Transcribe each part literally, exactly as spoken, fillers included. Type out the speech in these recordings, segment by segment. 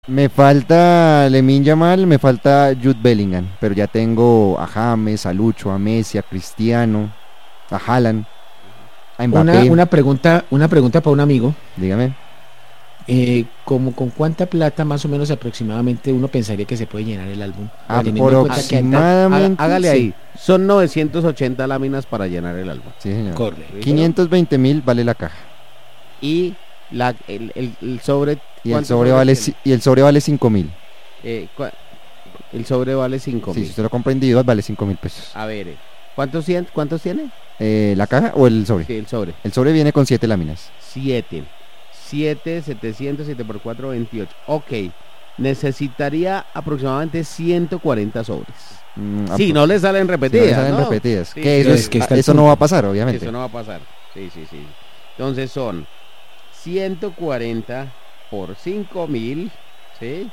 Me falta Lamine Yamal, me falta Jude Bellingham, pero ya tengo a James, a Lucho, a Messi, a Cristiano, a Haaland, a Mbappé. Una, una pregunta, una pregunta para un amigo. Dígame. Eh, como con cuánta plata más o menos aproximadamente uno pensaría que se puede llenar el álbum. Ah, Teniendo por en cuenta que aproximadamente, Hágale sí. ahí. Son novecientas ochenta láminas para llenar el álbum. Sí, señor. Correcto. quinientos veinte mil vale la caja. Y la, el, el, el sobre. Y el ¿cuánto sobre vale tiene? ci- y el sobre vale cinco mil. Eh, cua- el sobre vale cinco Sí, mil. si usted lo compra individual vale cinco mil pesos. A ver, eh, ¿cuántos, cien- ¿cuántos tiene? Eh, ¿La caja o el sobre? Sí, el sobre. El sobre viene con siete láminas. siete. siete, setecientos, siete por cuatro, veintiocho. Ok. Necesitaría aproximadamente ciento cuarenta sobres. Mm, Si apro- no le salen si no repetidas. le salen ¿no? repetidas. Sí, que sí, eso, es es- que está el eso no punto. va a pasar, obviamente. Eso no va a pasar. Sí, sí, sí. Entonces son ciento cuarenta por cinco mil, ¿sí?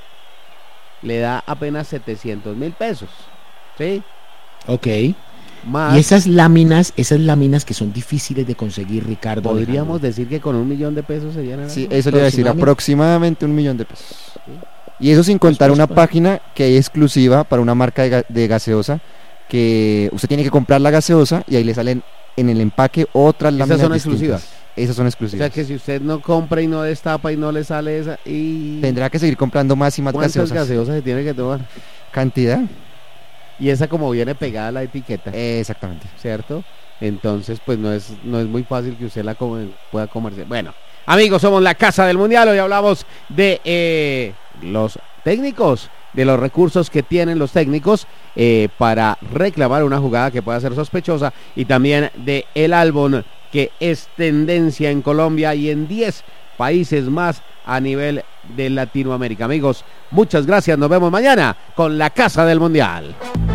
Le da apenas setecientos mil pesos, ¿sí? Ok. Más, Y esas láminas, esas láminas que son difíciles de conseguir, Ricardo. podríamos Alejandro. decir que con un millón de pesos se llena. Sí, algo? eso le iba a decir, Aproximadamente. aproximadamente un millón de pesos. Y eso sin contar pues, una pues. página que hay exclusiva para una marca de, ga- de gaseosa, que usted tiene que comprar la gaseosa y ahí le salen en el empaque otras Esas láminas son distintas. exclusivas. Esas son O exclusivas. sea que si usted no compra y no destapa y no le sale esa y Tendrá que seguir comprando más y más ¿cuántas gaseosas. gaseosas se tiene que tomar? Cantidad. Y esa como viene pegada a la etiqueta, Exactamente. ¿cierto? Entonces pues no es no es muy fácil que usted la come- pueda comerse. Bueno, amigos, somos la Casa del Mundial. Hoy hablamos de eh, los técnicos, de los recursos que tienen los técnicos eh, para reclamar una jugada que pueda ser sospechosa, y también de el álbum que es tendencia en Colombia y en diez países más a nivel de Latinoamérica. Amigos, muchas gracias. Nos vemos mañana con la Casa del Mundial.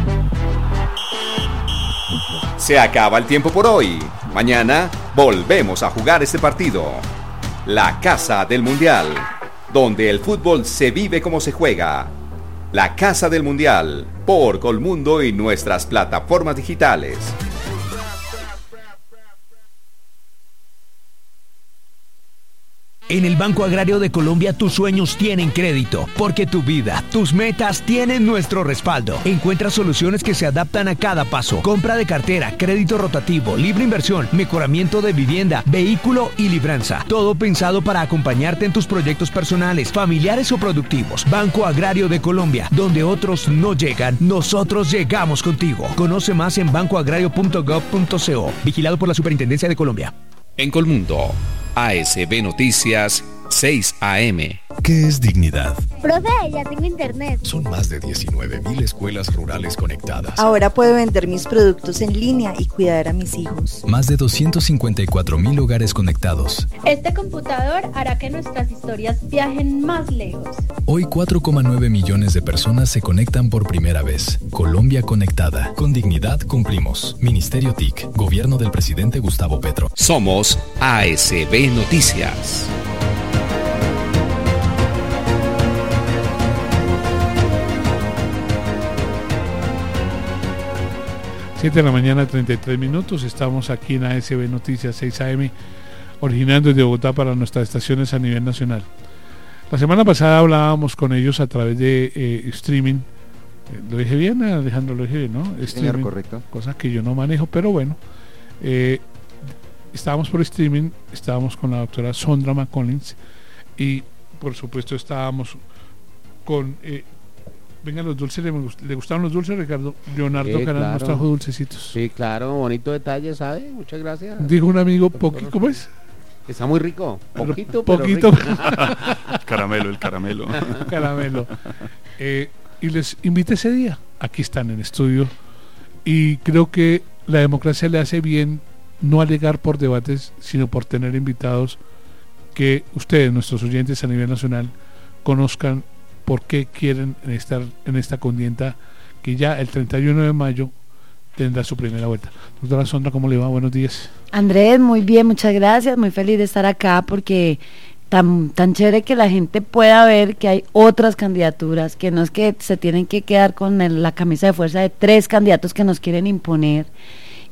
Se acaba el tiempo por hoy. Mañana volvemos a jugar este partido. La Casa del Mundial, donde el fútbol se vive como se juega. La Casa del Mundial, por Colmundo y nuestras plataformas digitales. En el Banco Agrario de Colombia tus sueños tienen crédito, porque tu vida, tus metas tienen nuestro respaldo. Encuentra soluciones que se adaptan a cada paso. Compra de cartera, crédito rotativo, libre inversión, mejoramiento de vivienda, vehículo y libranza. Todo pensado para acompañarte en tus proyectos personales, familiares o productivos. Banco Agrario de Colombia, donde otros no llegan, nosotros llegamos contigo. Conoce más en banco agrario punto gov punto co. Vigilado por la Superintendencia de Colombia. En Colmundo, A S B Noticias, seis A M. ¿Qué es dignidad? Profe, ya tengo internet. Son más de diecinueve mil escuelas rurales conectadas. Ahora puedo vender mis productos en línea y cuidar a mis hijos. Más de doscientos cincuenta y cuatro mil hogares conectados. Este computador hará que nuestras historias viajen más lejos. Hoy cuatro coma nueve millones de personas se conectan por primera vez. Colombia conectada. Con dignidad cumplimos. Ministerio T I C. Gobierno del presidente Gustavo Petro. Somos A S B Noticias. siete de la mañana, treinta y tres minutos. Estamos aquí en A S B Noticias seis A M, originando desde Bogotá para nuestras estaciones a nivel nacional. La semana pasada hablábamos con ellos a través de eh, streaming. Eh, ¿Lo dije bien, Alejandro? Lo dije bien, ¿no? Señor, Streaming, correcto. cosa que yo no manejo, pero bueno. Eh, estábamos por streaming, estábamos con la doctora Sondra McCollins y por supuesto estábamos con... Eh, venga, los dulces, ¿le, le gustaron los dulces, Ricardo? Leonardo Sí, Canal nos claro. trajo dulcecitos. Sí, claro, bonito detalle, ¿sabe? Muchas gracias. Dijo un amigo, poqui, ¿cómo es? Está muy rico, poquito, Poquito. pero rico. Caramelo, el caramelo. Caramelo. Eh, y les invité ese día. Aquí están en estudio. Y creo que la democracia le hace bien no alegar por debates, sino por tener invitados que ustedes, nuestros oyentes a nivel nacional, conozcan por qué quieren estar en esta contienda que ya el treinta y uno de mayo tendrá su primera vuelta. Doctora Sondra, ¿cómo le va? Buenos días. Andrés, muy bien, muchas gracias, muy feliz de estar acá porque tan, tan chévere que la gente pueda ver que hay otras candidaturas, que no es que se tienen que quedar con el- la camisa de fuerza de tres candidatos que nos quieren imponer,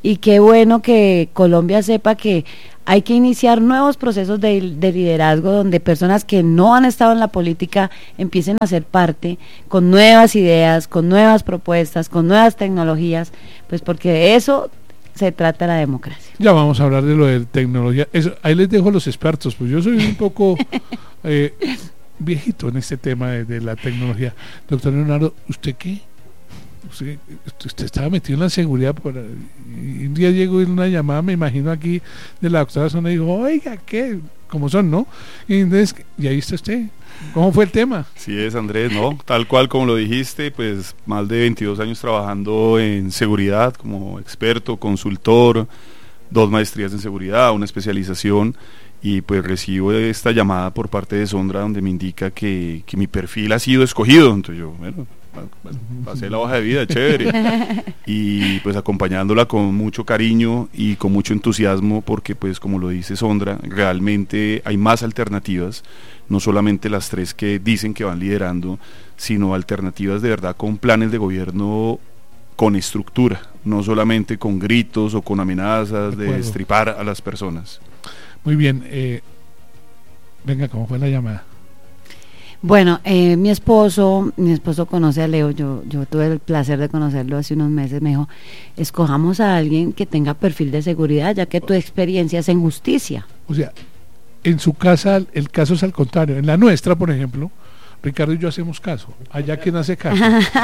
y qué bueno que Colombia sepa que hay que iniciar nuevos procesos de, de liderazgo donde personas que no han estado en la política empiecen a ser parte con nuevas ideas, con nuevas propuestas, con nuevas tecnologías, pues porque de eso se trata la democracia. Ya vamos a hablar de lo de tecnología. Eso, ahí les dejo a los expertos, pues yo soy un poco eh, viejito en este tema de, de la tecnología. Doctor Leonardo, ¿usted qué? Usted, usted estaba metido en la seguridad por, y un día llegó una llamada, me imagino aquí, de la doctora Sondra y dijo, oiga, ¿qué? ¿Cómo son, no? Y, entonces, y ahí está usted. ¿Cómo fue el tema? Sí es, Andrés, ¿no? Tal cual como lo dijiste, pues más de veintidós años trabajando en seguridad como experto, consultor, dos maestrías en seguridad, una especialización, y pues recibo esta llamada por parte de Sondra donde me indica que, que mi perfil ha sido escogido. Entonces yo, bueno, pasé la hoja de vida, chévere, y pues acompañándola con mucho cariño y con mucho entusiasmo, porque pues como lo dice Sondra, realmente hay más alternativas, no solamente las tres que dicen que van liderando, sino alternativas de verdad con planes de gobierno con estructura, no solamente con gritos o con amenazas de, de destripar a las personas. Muy bien, eh, venga, ¿cómo fue la llamada? Bueno, eh, mi esposo, mi esposo conoce a Leo, yo, yo tuve el placer de conocerlo hace unos meses, me dijo, escojamos a alguien que tenga perfil de seguridad, ya que tu experiencia es en justicia. O sea, en su casa el caso es al contrario, en la nuestra, por ejemplo, Ricardo y yo hacemos caso, allá quien hace caso.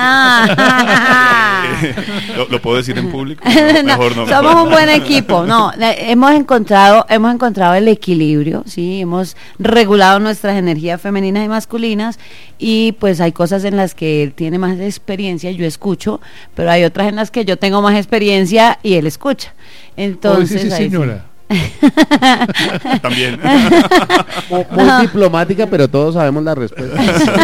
¿Lo, ¿Lo puedo decir en público? No, mejor no. Somos un buen equipo, no, hemos encontrado, hemos encontrado el equilibrio, sí, hemos regulado nuestras energías femeninas y masculinas, y pues hay cosas en las que él tiene más experiencia, yo escucho, pero hay otras en las que yo tengo más experiencia y él escucha. Entonces, sí, sí, señora. También muy, muy no. diplomática, pero todos sabemos la respuesta.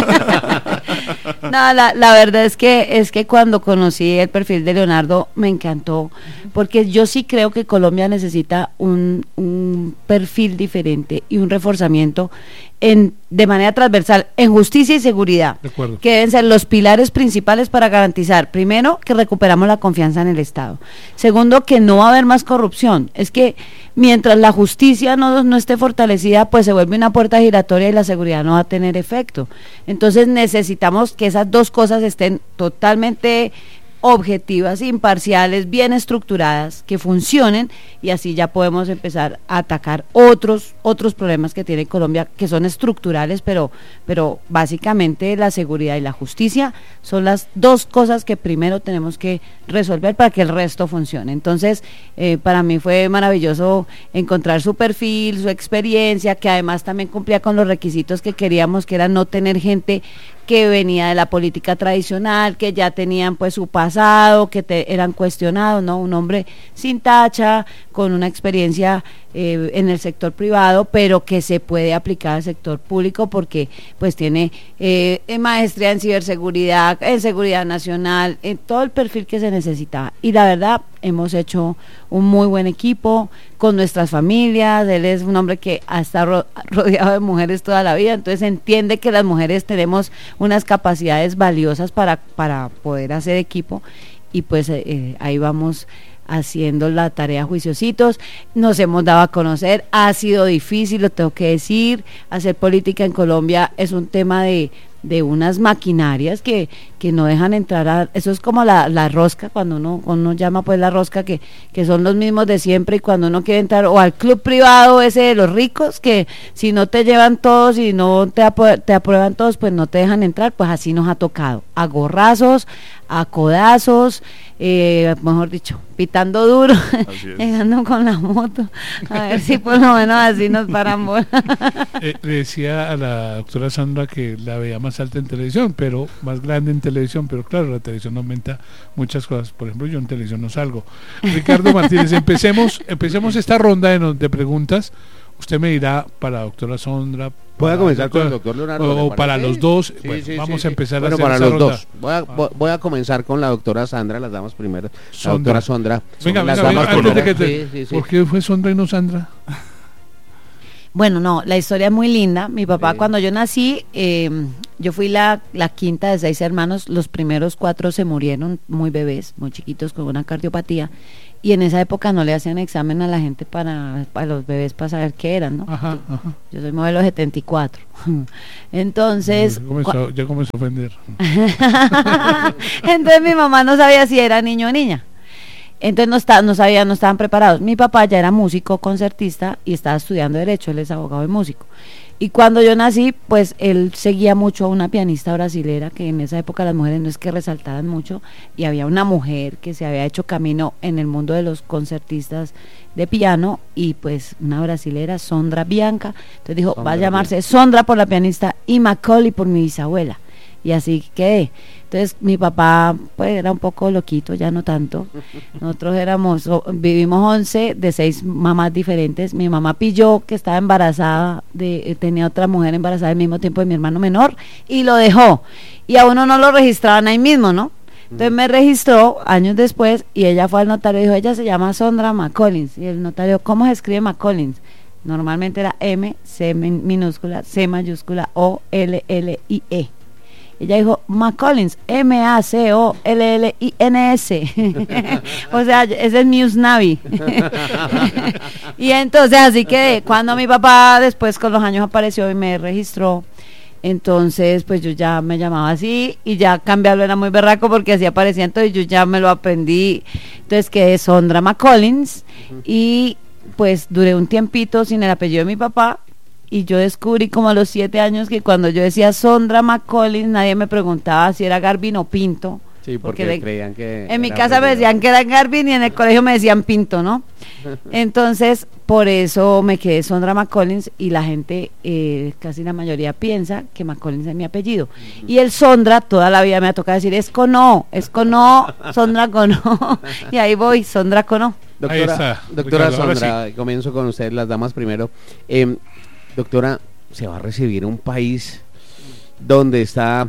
No, la, la verdad es que es que cuando conocí el perfil de Leonardo me encantó, porque yo sí creo que Colombia necesita un, un perfil diferente y un reforzamiento en, de manera transversal en justicia y seguridad, de acuerdo, que deben ser los pilares principales para garantizar, primero, que recuperamos la confianza en el Estado, segundo, que no va a haber más corrupción. Es que mientras la justicia no, no esté fortalecida, pues se vuelve una puerta giratoria y la seguridad no va a tener efecto. Entonces necesitamos que esas dos cosas estén totalmente objetivas, imparciales, bien estructuradas, que funcionen, y así ya podemos empezar a atacar otros otros problemas que tiene Colombia, que son estructurales, pero pero básicamente la seguridad y la justicia son las dos cosas que primero tenemos que resolver para que el resto funcione. Entonces, eh, para mí fue maravilloso encontrar su perfil, su experiencia, que además también cumplía con los requisitos que queríamos, que era no tener gente que venía de la política tradicional, que ya tenían pues su pasado, que te, eran cuestionados, ¿no? Un hombre sin tacha, con una experiencia eh, en el sector privado, pero que se puede aplicar al sector público porque pues tiene eh, maestría en ciberseguridad, en seguridad nacional, en todo el perfil que se necesitaba. Y la verdad, hemos hecho un muy buen equipo con nuestras familias. Él es un hombre que ha estado rodeado de mujeres toda la vida, entonces entiende que las mujeres tenemos unas capacidades valiosas para, para poder hacer equipo, y pues eh, ahí vamos haciendo la tarea juiciositos. Nos hemos dado a conocer, ha sido difícil, lo tengo que decir. Hacer política en Colombia es un tema de de unas maquinarias que, que no dejan entrar a, eso es como la, la rosca, cuando uno, uno llama pues la rosca, que, que son los mismos de siempre, y cuando uno quiere entrar o al club privado ese de los ricos, que si no te llevan todos y no te, apro- te aprueban todos, pues no te dejan entrar. Pues así nos ha tocado, a gorrazos, a codazos, eh, mejor dicho, pitando duro, llegando con la moto, a ver si por lo menos así nos paran bola. Eh, le decía a la doctora Sandra que la veía más alta en televisión, pero más grande en televisión, pero claro, la televisión aumenta muchas cosas. Por ejemplo, yo en televisión no salgo. Ricardo Martínez, empecemos, empecemos esta ronda de, de preguntas. Usted me dirá para la doctora Sondra. Voy a comenzar con el doctor Leonardo. O para los dos. Sí, bueno, sí, vamos sí, a empezar sí. a Bueno, hacer para los ronda. dos. Voy a, voy, voy a comenzar con la doctora Sandra, las damas primero. La Sondra. doctora Sondra. Venga, las venga, damas venga, antes de que primero. te- Sí, sí, sí. ¿Por qué fue Sondra y no Sandra? Bueno, no, la historia es muy linda. Mi papá, Sí. cuando yo nací, eh, yo fui la, la quinta de seis hermanos. Los primeros cuatro se murieron muy bebés, muy chiquitos, con una cardiopatía. y en esa época no le hacían examen a la gente para, para los bebés para saber qué eran, ¿no? Ajá, ajá. Yo soy modelo setenta y cuatro. Entonces... Ya comenzó, ya comenzó a ofender. Entonces mi mamá no sabía si era niño o niña. Entonces no, está, no sabía, no estaban preparados. Mi papá ya era músico, concertista y estaba estudiando Derecho, él es abogado y músico. Y cuando yo nací, pues él seguía mucho a una pianista brasilera, que en esa época las mujeres no es que resaltaran mucho, y había una mujer que se había hecho camino en el mundo de los concertistas de piano, y pues una brasilera, Sondra Bianca. Entonces dijo, Sondra va a llamarse Sondra por la pianista y Macaulay por mi bisabuela. Y así quedé. Entonces mi papá pues era un poco loquito, ya no tanto. Nosotros éramos, o, vivimos once de seis mamás diferentes. Mi mamá pilló que estaba embarazada, de, tenía otra mujer embarazada al mismo tiempo de mi hermano menor y lo dejó. Y a uno no lo registraban ahí mismo, ¿no? Entonces me registró años después y ella fue al notario y dijo, ella se llama Sondra McCollins. Y el notario, ¿cómo se escribe McCollins? Normalmente era M, C minúscula, C mayúscula, O, L, L, I, E. Ella dijo, McCollins, M A C O L L I N S. O sea, ese es Muse Navi. Y entonces, así que cuando mi papá después con los años apareció y me registró, entonces pues yo ya me llamaba así y ya cambiarlo era muy berraco porque así aparecía, entonces yo ya me lo aprendí. Entonces quedé Sondra McCollins y pues duré un tiempito sin el apellido de mi papá. Y yo descubrí como a los siete años que cuando yo decía Sondra McCollins, nadie me preguntaba si era Garvin o Pinto. Sí, porque, porque le, creían que... En mi casa me decían que era Garvin y en el colegio me decían Pinto, ¿no? Entonces, por eso me quedé Sondra McCollins y la gente, eh, casi la mayoría piensa que McCollins es mi apellido. Uh-huh. Y el Sondra, toda la vida me ha tocado decir, es con O, es con O, Sondra con O. Y ahí voy, Sondra con O. Doctora, doctora Sondra, sí. Comienzo con usted, las damas primero. Eh, Doctora, se va a recibir un país donde está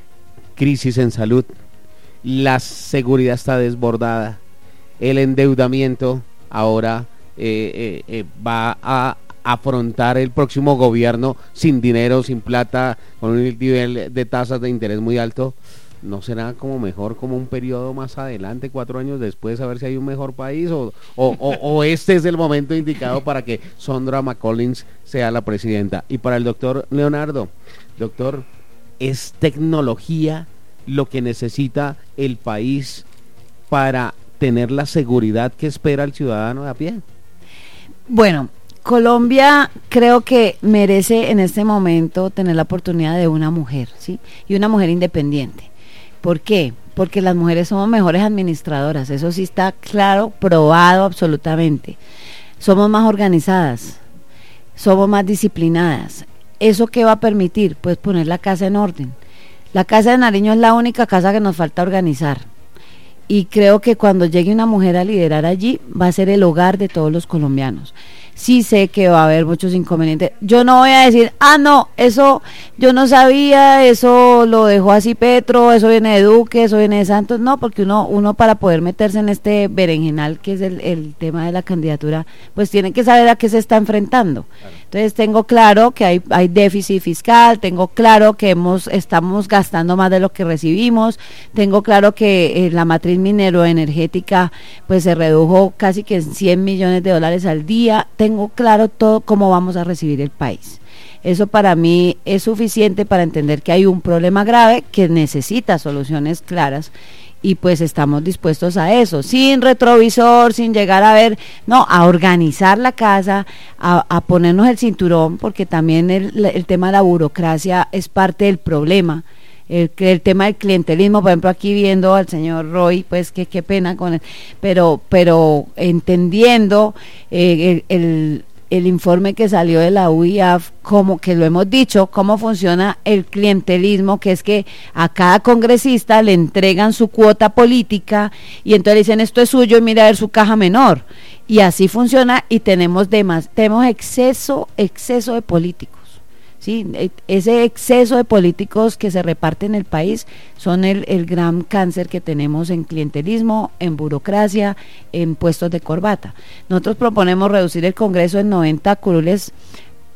crisis en salud, la seguridad está desbordada, el endeudamiento ahora eh, eh, eh, va a afrontar el próximo gobierno sin dinero, sin plata, con un nivel de tasas de interés muy alto. ¿No será como mejor como un periodo más adelante, cuatro años después, a ver si hay un mejor país? ¿O, o, o, o este es el momento indicado para que Sondra McCollins sea la presidenta? Y para el doctor Leonardo, doctor, ¿es tecnología lo que necesita el país para tener la seguridad que espera el ciudadano de a pie? Bueno, Colombia creo que merece en este momento tener la oportunidad de una mujer, ¿sí? Y una mujer independiente. ¿Por qué? Porque las mujeres somos mejores administradoras, eso sí está claro, probado absolutamente. Somos más organizadas, somos más disciplinadas. ¿Eso qué va a permitir? Pues poner la casa en orden. La Casa de Nariño es la única casa que nos falta organizar. Y creo que cuando llegue una mujer a liderar allí, va a ser el hogar de todos los colombianos. Sí sé que va a haber muchos inconvenientes. Yo no voy a decir, ah, no, eso yo no sabía, eso lo dejó así Petro, eso viene de Duque, eso viene de Santos. No, porque uno uno para poder meterse en este berenjenal, que es el, el tema de la candidatura, pues tiene que saber a qué se está enfrentando. Claro. Entonces tengo claro que hay, hay déficit fiscal, tengo claro que hemos estamos gastando más de lo que recibimos, tengo claro que eh, la matriz minero-energética pues se redujo casi que en cien millones de dólares al día. Tengo claro todo cómo vamos a recibir el país. Eso para mí es suficiente para entender que hay un problema grave que necesita soluciones claras y pues estamos dispuestos a eso, sin retrovisor, sin llegar a ver, no, a organizar la casa, a, a ponernos el cinturón, porque también el, el tema de la burocracia es parte del problema. El, el tema del clientelismo, por ejemplo, aquí viendo al señor Roy, pues que qué pena con él, pero pero entendiendo eh, el, el, el informe que salió de la U I A F, como que lo hemos dicho, cómo funciona el clientelismo, que es que a cada congresista le entregan su cuota política y entonces le dicen esto es suyo y mira a ver su caja menor, y así funciona y tenemos demás, tenemos exceso, exceso de políticos. Sí, ese exceso de políticos que se reparten en el país son el, el gran cáncer que tenemos en clientelismo, en burocracia, en puestos de corbata. Nosotros proponemos reducir el Congreso en noventa curules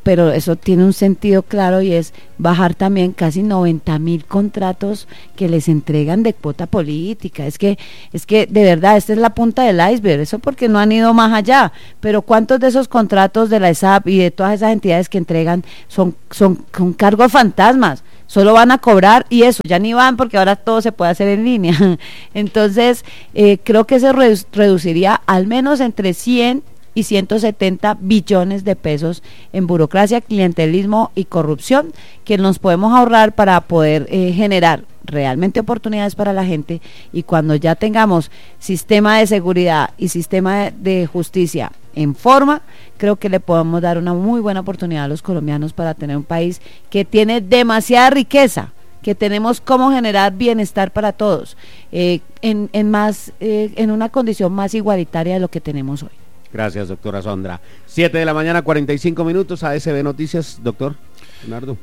pero eso tiene un sentido claro y es bajar también casi noventa mil contratos que les entregan de cuota política. Es que, es que de verdad, esta es la punta del iceberg, eso porque no han ido más allá, pero ¿cuántos de esos contratos de la E S A P y de todas esas entidades que entregan son, son, son cargos fantasmas? Solo van a cobrar y eso, ya ni van porque ahora todo se puede hacer en línea. Entonces, eh, creo que se redu- reduciría al menos entre cien y ciento setenta billones de pesos en burocracia, clientelismo y corrupción que nos podemos ahorrar para poder eh, generar realmente oportunidades para la gente, y cuando ya tengamos sistema de seguridad y sistema de, de justicia en forma, creo que le podemos dar una muy buena oportunidad a los colombianos para tener un país que tiene demasiada riqueza, que tenemos cómo generar bienestar para todos, eh, en, en, más, eh, en una condición más igualitaria de lo que tenemos hoy. Gracias, doctora Sondra. Siete de la mañana, cuarenta y cinco minutos, A S B Noticias, doctor Leonardo.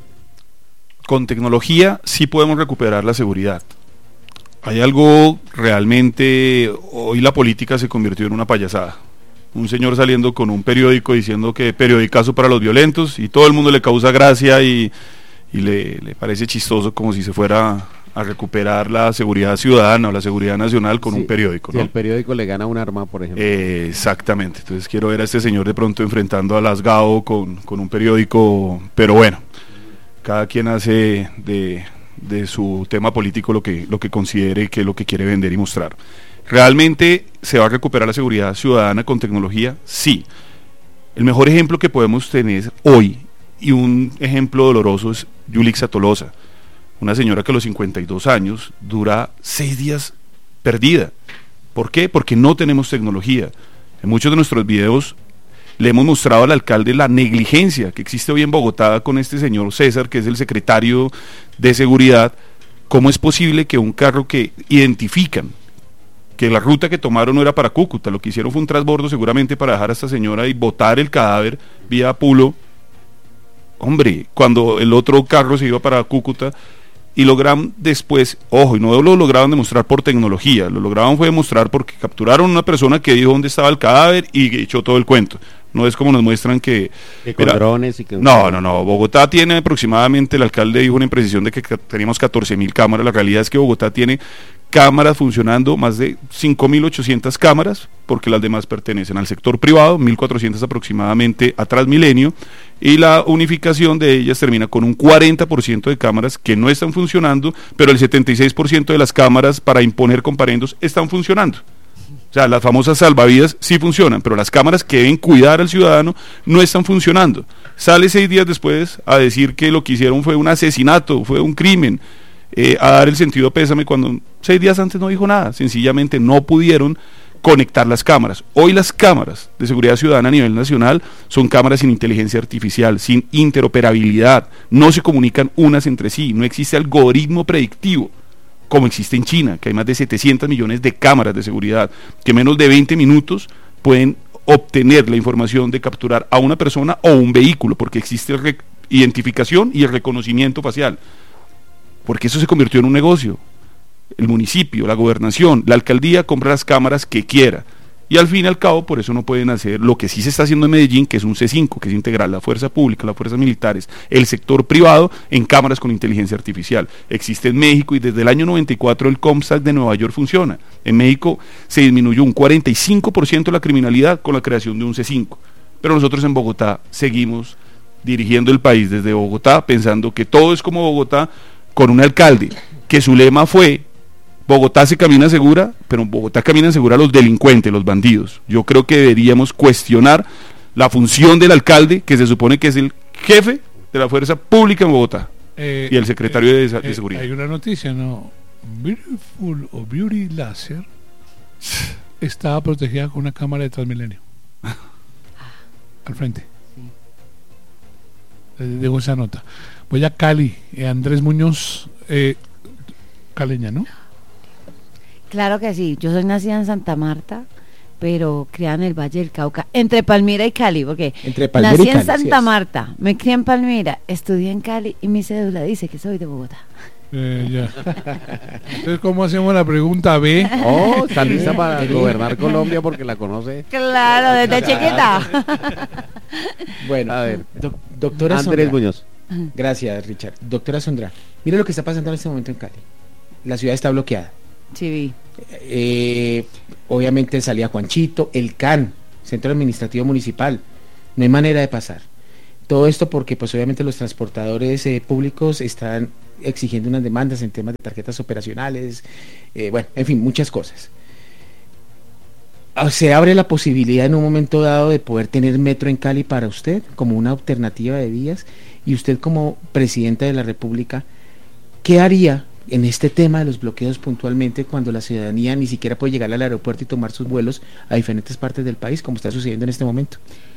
Con tecnología sí podemos recuperar la seguridad. Hay algo realmente, hoy la política se convirtió en una payasada. Un señor saliendo con un periódico diciendo que periodicazo para los violentos, y todo el mundo le causa gracia y, y le, le parece chistoso, como si se fuera a recuperar la seguridad ciudadana o la seguridad nacional con sí, un periódico, ¿no? Si el periódico le gana un arma, por ejemplo. Eh, exactamente, entonces quiero ver a este señor de pronto enfrentando a Lasgao con, con un periódico, pero bueno, cada quien hace de, de su tema político lo que, lo que considere que es lo que quiere vender y mostrar. ¿Realmente se va a recuperar la seguridad ciudadana con tecnología? Sí. El mejor ejemplo que podemos tener hoy, y un ejemplo doloroso, es Yulixa Tolosa, una señora que a los cincuenta y dos años dura seis días perdida. ¿Por qué? Porque no tenemos tecnología. En muchos de nuestros videos le hemos mostrado al alcalde la negligencia que existe hoy en Bogotá con este señor César, que es el secretario de seguridad. ¿Cómo es posible que un carro que identifican que la ruta que tomaron no era para Cúcuta, lo que hicieron fue un transbordo seguramente para dejar a esta señora y botar el cadáver vía Pulo? Hombre, cuando el otro carro se iba para Cúcuta, y lograron después, ojo, y no lo lograron demostrar por tecnología, lo lograron fue demostrar porque capturaron a una persona que dijo dónde estaba el cadáver y echó todo el cuento. No es como nos muestran que... que con era, drones y que... No, no, no, Bogotá tiene aproximadamente, el alcalde dijo una imprecisión de que teníamos catorce mil cámaras, la realidad es que Bogotá tiene cámaras funcionando, más de cinco mil ochocientas cámaras, porque las demás pertenecen al sector privado, mil cuatrocientas aproximadamente a Transmilenio, y la unificación de ellas termina con un cuarenta por ciento de cámaras que no están funcionando, pero el setenta y seis por ciento de las cámaras para imponer comparendos están funcionando. O sea, las famosas salvavidas sí funcionan, pero las cámaras que deben cuidar al ciudadano no están funcionando. Sale seis días después a decir que lo que hicieron fue un asesinato, fue un crimen, eh, a dar el sentido pésame cuando seis días antes no dijo nada, sencillamente no pudieron conectar las cámaras. Hoy las cámaras de seguridad ciudadana a nivel nacional son cámaras sin inteligencia artificial, sin interoperabilidad, no se comunican unas entre sí, no existe algoritmo predictivo como existe en China, que hay más de setecientos millones de cámaras de seguridad, que en menos de veinte minutos pueden obtener la información de capturar a una persona o un vehículo, porque existe re- identificación y el reconocimiento facial, porque eso se convirtió en un negocio. El municipio, la gobernación, la alcaldía compra las cámaras que quiera, y al fin y al cabo por eso no pueden hacer lo que sí se está haciendo en Medellín, que es un C cinco, que es integrar la fuerza pública, las fuerzas militares, el sector privado en cámaras con inteligencia artificial. Existe en México y desde el año noventa y cuatro el Comstat de Nueva York funciona. En México se disminuyó un cuarenta y cinco por ciento la criminalidad con la creación de un C cinco, pero nosotros en Bogotá seguimos dirigiendo el país desde Bogotá pensando que todo es como Bogotá, con un alcalde que su lema fue: Bogotá se camina segura, pero en Bogotá caminan segura los delincuentes, los bandidos. Yo creo que deberíamos cuestionar la función del alcalde, que se supone que es el jefe de la fuerza pública en Bogotá, eh, y el secretario eh, de, de eh, seguridad. Hay una noticia, ¿no? Beautiful o Beauty Láser estaba protegida con una cámara de Transmilenio al frente. Les dejo esa nota. Voy a Cali, eh, Andrés Muñoz, eh, caleña, ¿no? Claro que sí, yo soy nacida en Santa Marta, pero criada en el Valle del Cauca, entre Palmira y Cali, porque entre Palmira nací y Cali, en Santa Marta, me crié en Palmira, estudié en Cali y mi cédula dice que soy de Bogotá. Eh, ya. Entonces, ¿cómo hacemos la pregunta B? Oh, está lista para gobernar Colombia porque la conoce. Claro, desde chiquita. Bueno, a ver, doc- doctora Andrés Sondra. Muñoz. Gracias, Richard. Doctora Sondra, mire lo que está pasando en este momento en Cali. La ciudad está bloqueada. Sí, vi. Eh, obviamente salía Juanchito, el C A N, Centro Administrativo Municipal. No hay manera de pasar. Todo esto porque pues obviamente los transportadores eh, públicos están exigiendo unas demandas en temas de tarjetas operacionales, eh, bueno, en fin, muchas cosas. ¿Se abre la posibilidad en un momento dado de poder tener metro en Cali para usted como una alternativa de vías? Y usted como presidenta de la República, ¿qué haría en este tema de los bloqueos puntualmente cuando la ciudadanía ni siquiera puede llegar al aeropuerto y tomar sus vuelos a diferentes partes del país, como está sucediendo en este momento?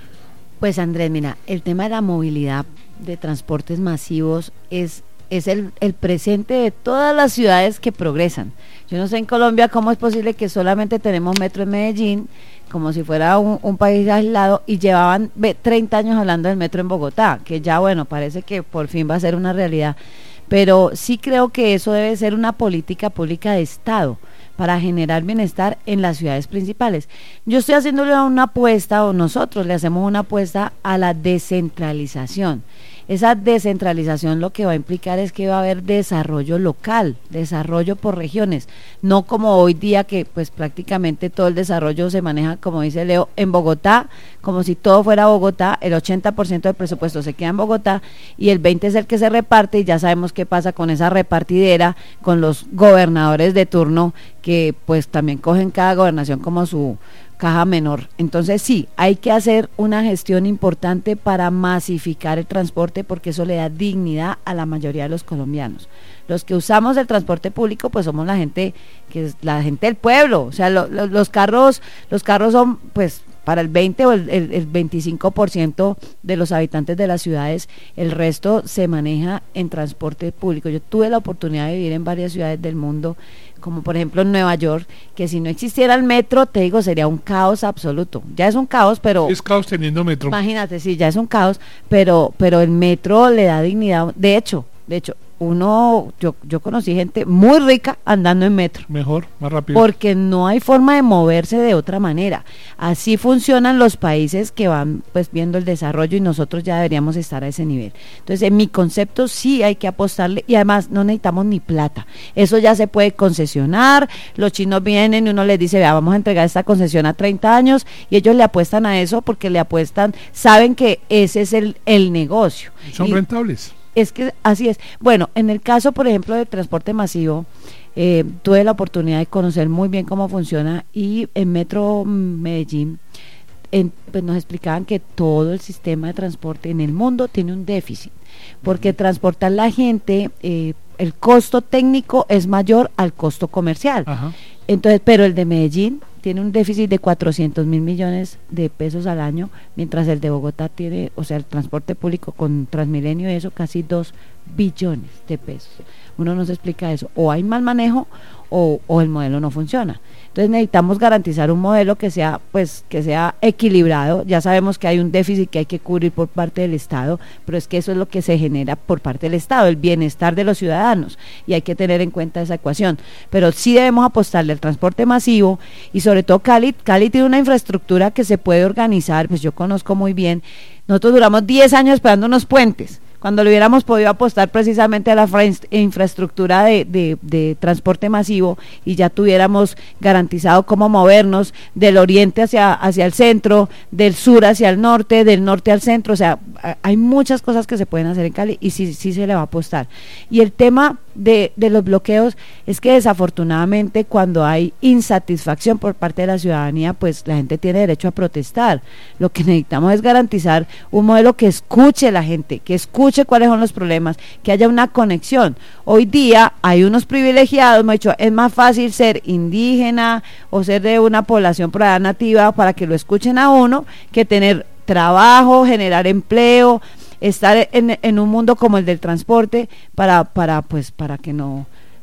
Pues Andrés, mira, el tema de la movilidad de transportes masivos es, es el, el presente de todas las ciudades que progresan. Yo no sé en Colombia cómo es posible que solamente tenemos metro en Medellín, como si fuera un, un país aislado, y llevaban ve, treinta años hablando del metro en Bogotá, que ya bueno, parece que por fin va a ser una realidad. Pero sí creo que eso debe ser una política pública de Estado para generar bienestar en las ciudades principales. Yo estoy haciéndole una apuesta, o nosotros le hacemos una apuesta a la descentralización. Esa descentralización lo que va a implicar es que va a haber desarrollo local, desarrollo por regiones, no como hoy día que pues prácticamente todo el desarrollo se maneja, como dice Leo, en Bogotá, como si todo fuera Bogotá, el ochenta por ciento del presupuesto se queda en Bogotá y el veinte por ciento es el que se reparte, y ya sabemos qué pasa con esa repartidera, con los gobernadores de turno que pues también cogen cada gobernación como su caja menor. Entonces sí, hay que hacer una gestión importante para masificar el transporte, porque eso le da dignidad a la mayoría de los colombianos. Los que usamos el transporte público pues somos la gente que es la gente del pueblo, o sea, lo, lo, los carros los carros son pues para el veinte o el, el, el veinticinco por ciento de los habitantes de las ciudades, el resto se maneja en transporte público. Yo tuve la oportunidad de vivir en varias ciudades del mundo, como por ejemplo en Nueva York, que si no existiera el metro, te digo, sería un caos absoluto. Ya es un caos, pero... Es caos teniendo metro. Imagínate, sí, ya es un caos, pero, pero el metro le da dignidad. De hecho, de hecho, uno, yo, yo conocí gente muy rica andando en metro. Mejor, más rápido. Porque no hay forma de moverse de otra manera. Así funcionan los países que van pues viendo el desarrollo, y nosotros ya deberíamos estar a ese nivel. Entonces, en mi concepto sí hay que apostarle, y además no necesitamos ni plata. Eso ya se puede concesionar. Los chinos vienen y uno les dice, vea, vamos a entregar esta concesión a treinta años, y ellos le apuestan a eso porque le apuestan, saben que ese es el, el negocio. Son y, rentables. Es que así es. Bueno, en el caso, por ejemplo, del transporte masivo, eh, tuve la oportunidad de conocer muy bien cómo funciona, y en Metro Medellín en, pues nos explicaban que todo el sistema de transporte en el mundo tiene un déficit, porque transportar la gente, eh, el costo técnico es mayor al costo comercial. Ajá. Entonces, pero el de Medellín tiene un déficit de cuatrocientos mil millones de pesos al año, mientras el de Bogotá tiene, o sea, el transporte público con Transmilenio y eso, casi dos billones de pesos. Uno no se explica eso, o hay mal manejo o, o el modelo no funciona. Entonces necesitamos garantizar un modelo que sea, pues, que sea equilibrado. Ya sabemos que hay un déficit que hay que cubrir por parte del Estado, pero es que eso es lo que se genera por parte del Estado, el bienestar de los ciudadanos, y hay que tener en cuenta esa ecuación. Pero sí debemos apostarle al transporte masivo, y sobre todo Cali, Cali tiene una infraestructura que se puede organizar, pues yo conozco muy bien. Nosotros duramos diez años esperando unos puentes, cuando le hubiéramos podido apostar precisamente a la infraestructura de, de, de transporte masivo, y ya tuviéramos garantizado cómo movernos del oriente hacia, hacia el centro, del sur hacia el norte, del norte al centro. O sea, hay muchas cosas que se pueden hacer en Cali, y sí, sí se le va a apostar. Y el tema de, de los bloqueos es que desafortunadamente cuando hay insatisfacción por parte de la ciudadanía, pues la gente tiene derecho a protestar. Lo que necesitamos es garantizar un modelo que escuche a la gente, que escuche cuáles son los problemas, que haya una conexión. Hoy día hay unos privilegiados, hemos dicho, es más fácil ser indígena o ser de una población por allá nativa para que lo escuchen a uno, que tener trabajo, generar empleo, estar en, en un mundo como el del transporte para, para, pues, para que no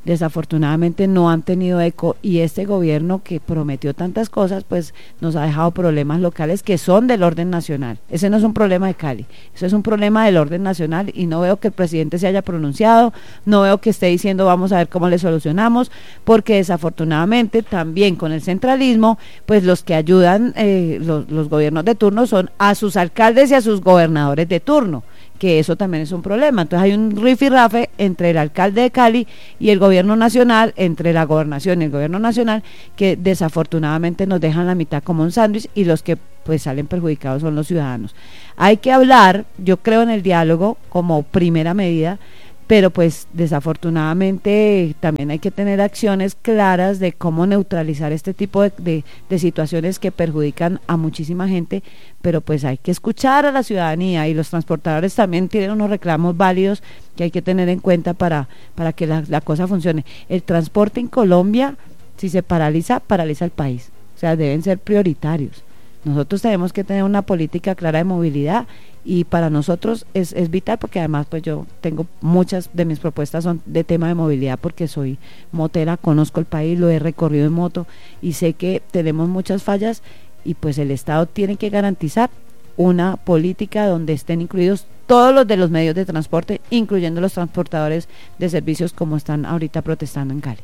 desafortunadamente no han tenido eco, y este gobierno que prometió tantas cosas pues nos ha dejado problemas locales que son del orden nacional. Ese no es un problema de Cali, eso es un problema del orden nacional, y no veo que el presidente se haya pronunciado, no veo que esté diciendo vamos a ver cómo le solucionamos, porque desafortunadamente también con el centralismo pues los que ayudan eh, los, los gobiernos de turno son a sus alcaldes y a sus gobernadores de turno, que eso también es un problema. Entonces hay un rifirrafe entre el alcalde de Cali y el gobierno nacional, entre la gobernación y el gobierno nacional, que desafortunadamente nos dejan la mitad como un sándwich, y los que pues salen perjudicados son los ciudadanos. Hay que hablar, yo creo en el diálogo como primera medida, pero pues desafortunadamente también hay que tener acciones claras de cómo neutralizar este tipo de, de, de situaciones que perjudican a muchísima gente, pero pues hay que escuchar a la ciudadanía, y los transportadores también tienen unos reclamos válidos que hay que tener en cuenta para, para que la, la cosa funcione. El transporte en Colombia, si se paraliza, paraliza el país, o sea, deben ser prioritarios. Nosotros tenemos que tener una política clara de movilidad, y para nosotros es, es vital, porque además pues yo tengo muchas de mis propuestas son de tema de movilidad, porque soy motera, conozco el país, lo he recorrido en moto y sé que tenemos muchas fallas, y pues el Estado tiene que garantizar una política donde estén incluidos todos los de los medios de transporte, incluyendo los transportadores de servicios, como están ahorita protestando en Cali.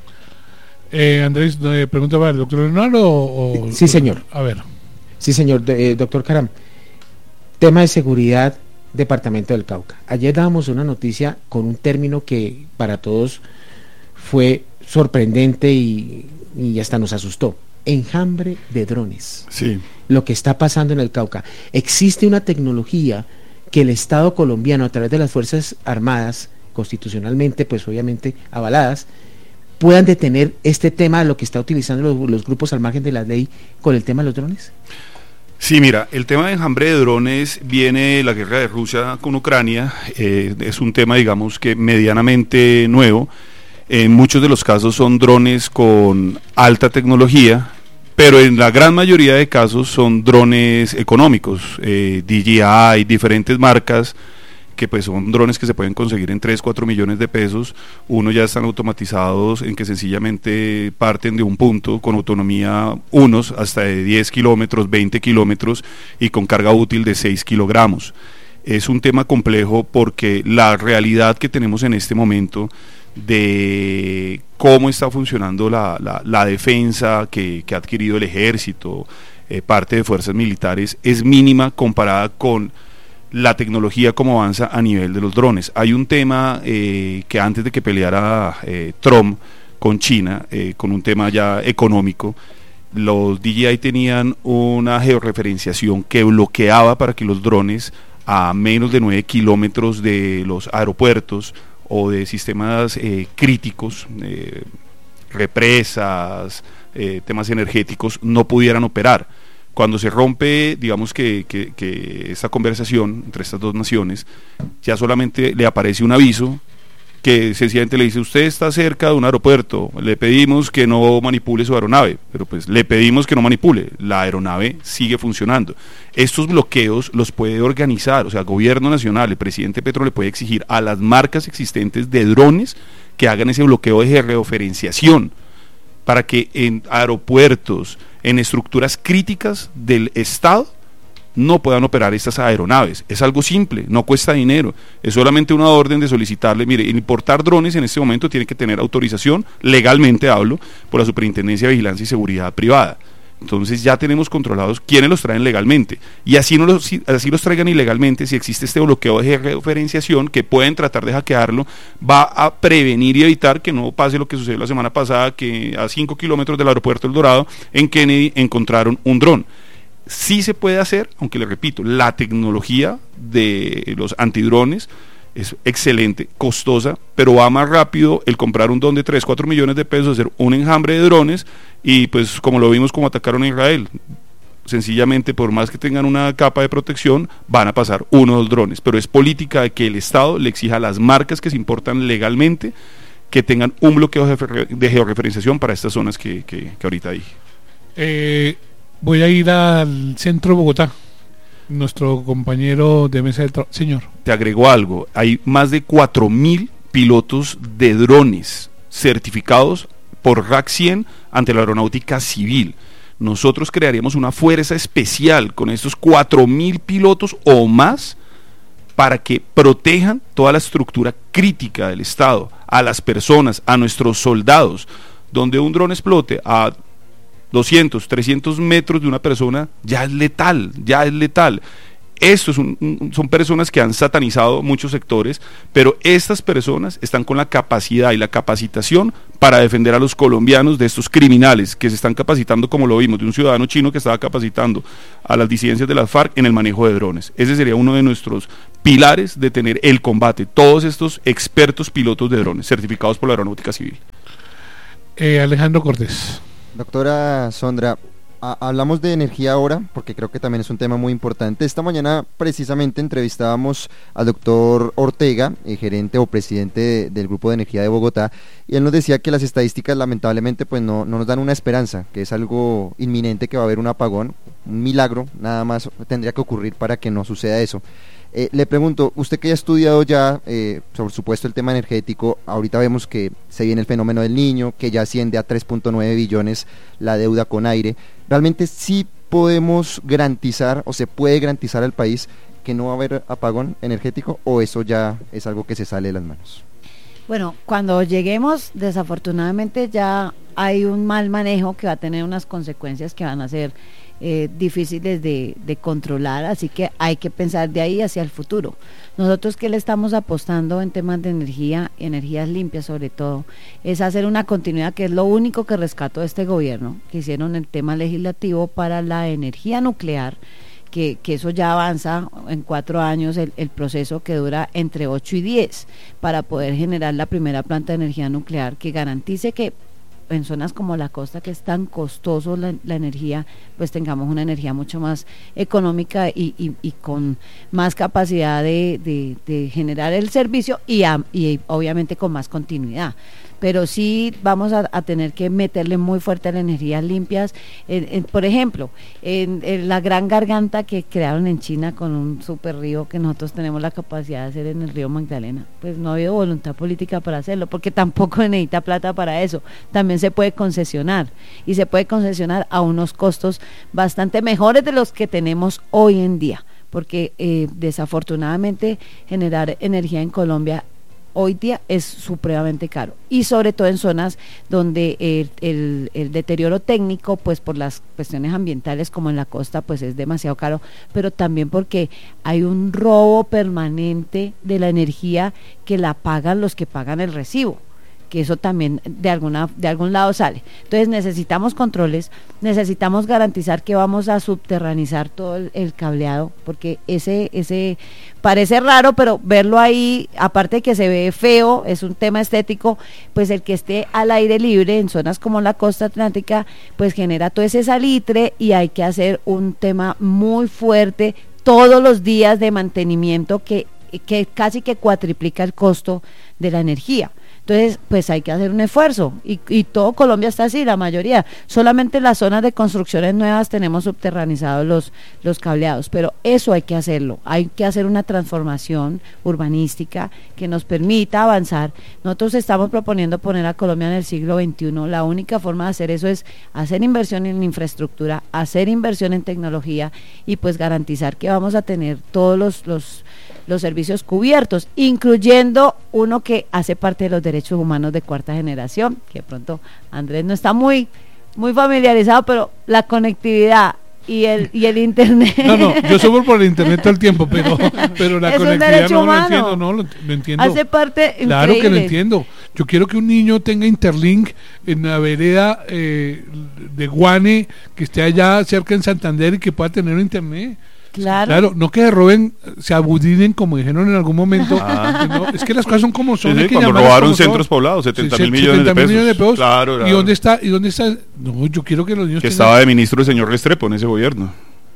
Eh, Andrés, eh, pregunta para el doctor Leonardo. O, sí, señor. A ver. Sí, señor, eh, doctor Caram. Tema de seguridad, Departamento del Cauca. Ayer dábamos una noticia con un término que para todos fue sorprendente y, y hasta nos asustó. Enjambre de drones. Sí. Lo que está pasando en el Cauca. Existe una tecnología que el Estado colombiano, a través de las Fuerzas Armadas, constitucionalmente, pues obviamente avaladas, puedan detener este tema, lo que está utilizando los, los grupos al margen de la ley con el tema de los drones. Sí, mira, el tema de enjambre de drones viene de la guerra de Rusia con Ucrania, eh, es un tema, digamos, que medianamente nuevo. En muchos de los casos son drones con alta tecnología, pero en la gran mayoría de casos son drones económicos, eh, D J I, diferentes marcas, que pues son drones que se pueden conseguir en tres, cuatro millones de pesos. Unos ya están automatizados en que sencillamente parten de un punto con autonomía, unos hasta de diez kilómetros, veinte kilómetros, y con carga útil de seis kilogramos. Es un tema complejo porque la realidad que tenemos en este momento de cómo está funcionando la, la, la defensa que, que ha adquirido el ejército, eh, parte de fuerzas militares, es mínima comparada con la tecnología como avanza a nivel de los drones. Hay un tema eh, que antes de que peleara eh, Trump con China, eh, con un tema ya económico, los D J I tenían una georreferenciación que bloqueaba para que los drones a menos de nueve kilómetros de los aeropuertos o de sistemas eh, críticos, eh, represas, eh, temas energéticos, no pudieran operar. Cuando se rompe, digamos que, que, que esta conversación entre estas dos naciones, ya solamente le aparece un aviso que sencillamente le dice: usted está cerca de un aeropuerto, le pedimos que no manipule su aeronave, pero pues le pedimos que no manipule, la aeronave sigue funcionando. Estos bloqueos los puede organizar, o sea, el gobierno nacional, el presidente Petro le puede exigir a las marcas existentes de drones que hagan ese bloqueo de georreferenciación para que en aeropuertos, en estructuras críticas del Estado, no puedan operar estas aeronaves. Es algo simple, no cuesta dinero, es solamente una orden de solicitarle: mire, importar drones en este momento tiene que tener autorización, legalmente hablo, por la Superintendencia de Vigilancia y Seguridad Privada. Entonces ya tenemos controlados quiénes los traen legalmente, y así, no los, así los traigan ilegalmente, si existe este bloqueo de georreferenciación que pueden tratar de hackearlo, va a prevenir y evitar que no pase lo que sucedió la semana pasada, que a cinco kilómetros del aeropuerto El Dorado, en Kennedy, encontraron un dron. Sí se puede hacer, aunque le repito, la tecnología de los antidrones es excelente, costosa, pero va más rápido el comprar un dron de tres, cuatro millones de pesos, hacer un enjambre de drones, y pues como lo vimos como atacaron a Israel, sencillamente por más que tengan una capa de protección, van a pasar uno o dos drones, pero es política de que el Estado le exija a las marcas que se importan legalmente que tengan un bloqueo de georreferenciación para estas zonas que, que, que ahorita dije. Eh, voy a ir al centro de Bogotá. Nuestro compañero de mesa de trabajo, señor. Te agrego algo, hay más de cuatro mil pilotos de drones certificados por R A C cien ante la aeronáutica civil. Nosotros crearíamos una fuerza especial con estos cuatro mil pilotos o más para que protejan toda la estructura crítica del Estado, a las personas, a nuestros soldados. Donde un dron explote a doscientos, trescientos metros de una persona, ya es letal, ya es letal. Estos son, son personas que han satanizado muchos sectores, pero estas personas están con la capacidad y la capacitación para defender a los colombianos de estos criminales que se están capacitando, como lo vimos, de un ciudadano chino que estaba capacitando a las disidencias de las FARC en el manejo de drones. Ese sería uno de nuestros pilares de tener el combate, todos estos expertos pilotos de drones, certificados por la Aeronáutica Civil. Eh, Alejandro Cortés. Doctora Sondra, a- hablamos de energía ahora, porque creo que también es un tema muy importante. Esta mañana precisamente entrevistábamos al doctor Ortega, eh, gerente o presidente de- del Grupo de Energía de Bogotá, y él nos decía que las estadísticas lamentablemente pues no, no nos dan una esperanza, que es algo inminente, que va a haber un apagón, un milagro, nada más tendría que ocurrir para que no suceda eso. Eh, le pregunto, usted que ya ha estudiado ya, eh, por supuesto, el tema energético, ahorita vemos que se viene el fenómeno del Niño, que ya asciende a tres punto nueve billones la deuda con aire. ¿Realmente sí podemos garantizar o se puede garantizar al país que no va a haber apagón energético, o eso ya es algo que se sale de las manos? Bueno, cuando lleguemos, desafortunadamente ya hay un mal manejo que va a tener unas consecuencias que van a ser eh, difíciles de, de controlar, así que hay que pensar de ahí hacia el futuro. Nosotros que le estamos apostando en temas de energía, energías limpias sobre todo, es hacer una continuidad, que es lo único que rescató este gobierno, que hicieron el tema legislativo para la energía nuclear, que, que eso ya avanza en cuatro años el, el proceso, que dura entre ocho y diez para poder generar la primera planta de energía nuclear que garantice que en zonas como la costa, que es tan costoso la, la energía, pues tengamos una energía mucho más económica y, y, y con más capacidad de, de, de generar el servicio y, a, y obviamente con más continuidad. Pero sí vamos a, a tener que meterle muy fuerte a las energías limpias. En, en, por ejemplo, en, en la gran garganta que crearon en China con un super río que nosotros tenemos la capacidad de hacer en el río Magdalena, pues no ha habido voluntad política para hacerlo, porque tampoco necesita plata para eso. También se puede concesionar, y se puede concesionar a unos costos bastante mejores de los que tenemos hoy en día, porque eh, desafortunadamente generar energía en Colombia hoy día es supremamente caro, y sobre todo en zonas donde el, el, el deterioro técnico, pues por las cuestiones ambientales como en la costa, pues es demasiado caro, pero también porque hay un robo permanente de la energía que la pagan los que pagan el recibo, que eso también de alguna de algún lado sale. Entonces necesitamos controles, necesitamos garantizar que vamos a subterranizar todo el, el cableado, porque ese ese parece raro, pero verlo ahí, aparte de que se ve feo, es un tema estético, pues el que esté al aire libre en zonas como la costa atlántica, pues genera todo ese salitre, y hay que hacer un tema muy fuerte todos los días de mantenimiento que, que casi que cuatriplica el costo de la energía. Entonces, pues hay que hacer un esfuerzo, y, y todo Colombia está así, la mayoría. Solamente en las zonas de construcciones nuevas tenemos subterranizados los, los cableados, pero eso hay que hacerlo. Hay que hacer una transformación urbanística que nos permita avanzar. Nosotros estamos proponiendo poner a Colombia en el siglo veintiuno. La única forma de hacer eso es hacer inversión en infraestructura, hacer inversión en tecnología, y pues garantizar que vamos a tener todos los, los, los servicios cubiertos, incluyendo uno que hace parte de los derechos humanos de cuarta generación, que de pronto Andrés no está muy muy familiarizado, pero la conectividad y el y el internet. No, no, yo subo por el internet todo el tiempo, pero pero la es conectividad no lo entiendo, no lo, lo entiendo. Hace parte Claro increíble. que lo entiendo. Yo quiero que un niño tenga Interlink en la vereda eh, de Guane, que esté allá cerca en Santander, y que pueda tener internet. Claro. Claro, no que se roben, se abudinen, como dijeron en algún momento. Ah. No, es que las cosas son como son. Sí, sí, hay que cuando llamarlas robaron como centros son. poblados, setenta Sí, mil millones de setenta pesos. Claro, ¿Y claro. dónde está? ¿Y dónde está? No, yo quiero que los niños Que tengan- estaba de ministro el señor Restrepo en ese gobierno.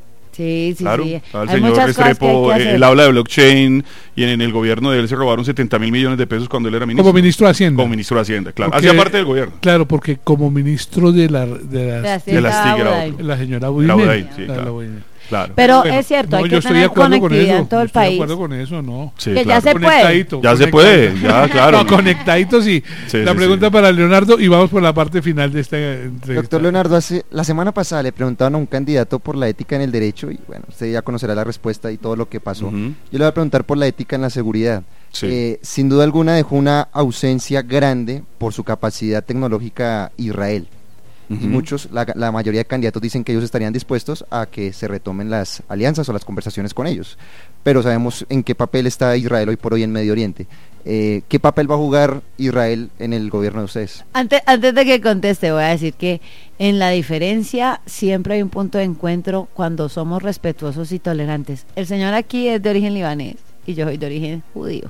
Sí, sí, Claro, sí. estaba el Hay señor muchas cosas que Restrepo, hay que eh, hacer. él habla de blockchain, y en, en el gobierno de él se robaron setenta mil millones de pesos cuando él era ministro. Como ministro de Hacienda. Como ministro de Hacienda, claro. Porque- Hacía parte del gobierno. Claro, porque como ministro de la de, las- De la De la señora Stigra, Buday. otro. la señora La Budimel. Buday, sí, La- claro. la Budimel. Claro. Pero Bueno, es cierto, no, hay yo que estoy de tener acuerdo con conectividad eso, en todo yo el estoy de país. acuerdo con eso, no. Sí, Que ya claro. se puede. Conectadito, Ya se conectadito. puede, ya, claro. No, conectaditos y Sí, la sí, pregunta sí. para Leonardo y vamos por la parte final de esta entrevista. Doctor Leonardo, hace, la semana pasada le preguntaban a un candidato por la ética en el derecho y bueno, usted ya conocerá la respuesta y todo lo que pasó. Ujú. Yo le voy a preguntar por la ética en la seguridad. Sí. Eh, sin duda alguna dejó una ausencia grande por su capacidad tecnológica Israel. Ujú. Y muchos, la, la mayoría de candidatos dicen que ellos estarían dispuestos a que se retomen las alianzas o las conversaciones con ellos. Pero sabemos en qué papel está Israel hoy por hoy en Medio Oriente. Eh, ¿Qué papel va a jugar Israel en el gobierno de ustedes? Antes, antes de que conteste, voy a decir que en la diferencia siempre hay un punto de encuentro cuando somos respetuosos y tolerantes. El señor aquí es de origen libanés y yo soy de origen judío.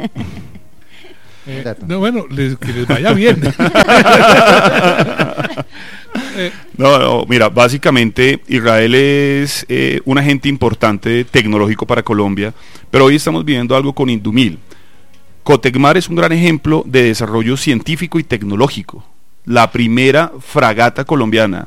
Eh, no, bueno, les, que les vaya bien. eh, No, no, mira, básicamente Israel es eh, un agente importante tecnológico para Colombia, pero hoy estamos viviendo algo con Indumil. Cotecmar es un gran ejemplo de desarrollo científico y tecnológico. La primera fragata colombiana,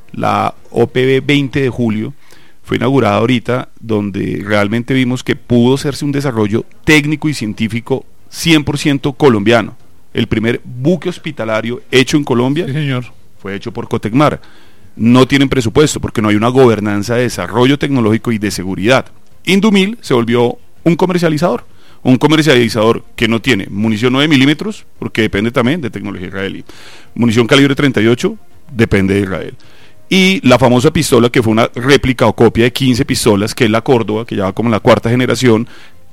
la O P B veinte de julio, fue inaugurada ahorita, donde realmente vimos que pudo hacerse un desarrollo técnico y científico cien por ciento colombiano. El primer buque hospitalario hecho en Colombia sí, señor. fue hecho por Cotecmar. No tienen presupuesto porque no hay una gobernanza de desarrollo tecnológico y de seguridad. Indumil se volvió un comercializador, un comercializador que no tiene munición nueve milímetros, porque depende también de tecnología israelí. Munición calibre treinta y ocho, depende de Israel. Y la famosa pistola, que fue una réplica o copia de quince pistolas, que es la Córdoba, que ya va como la cuarta generación,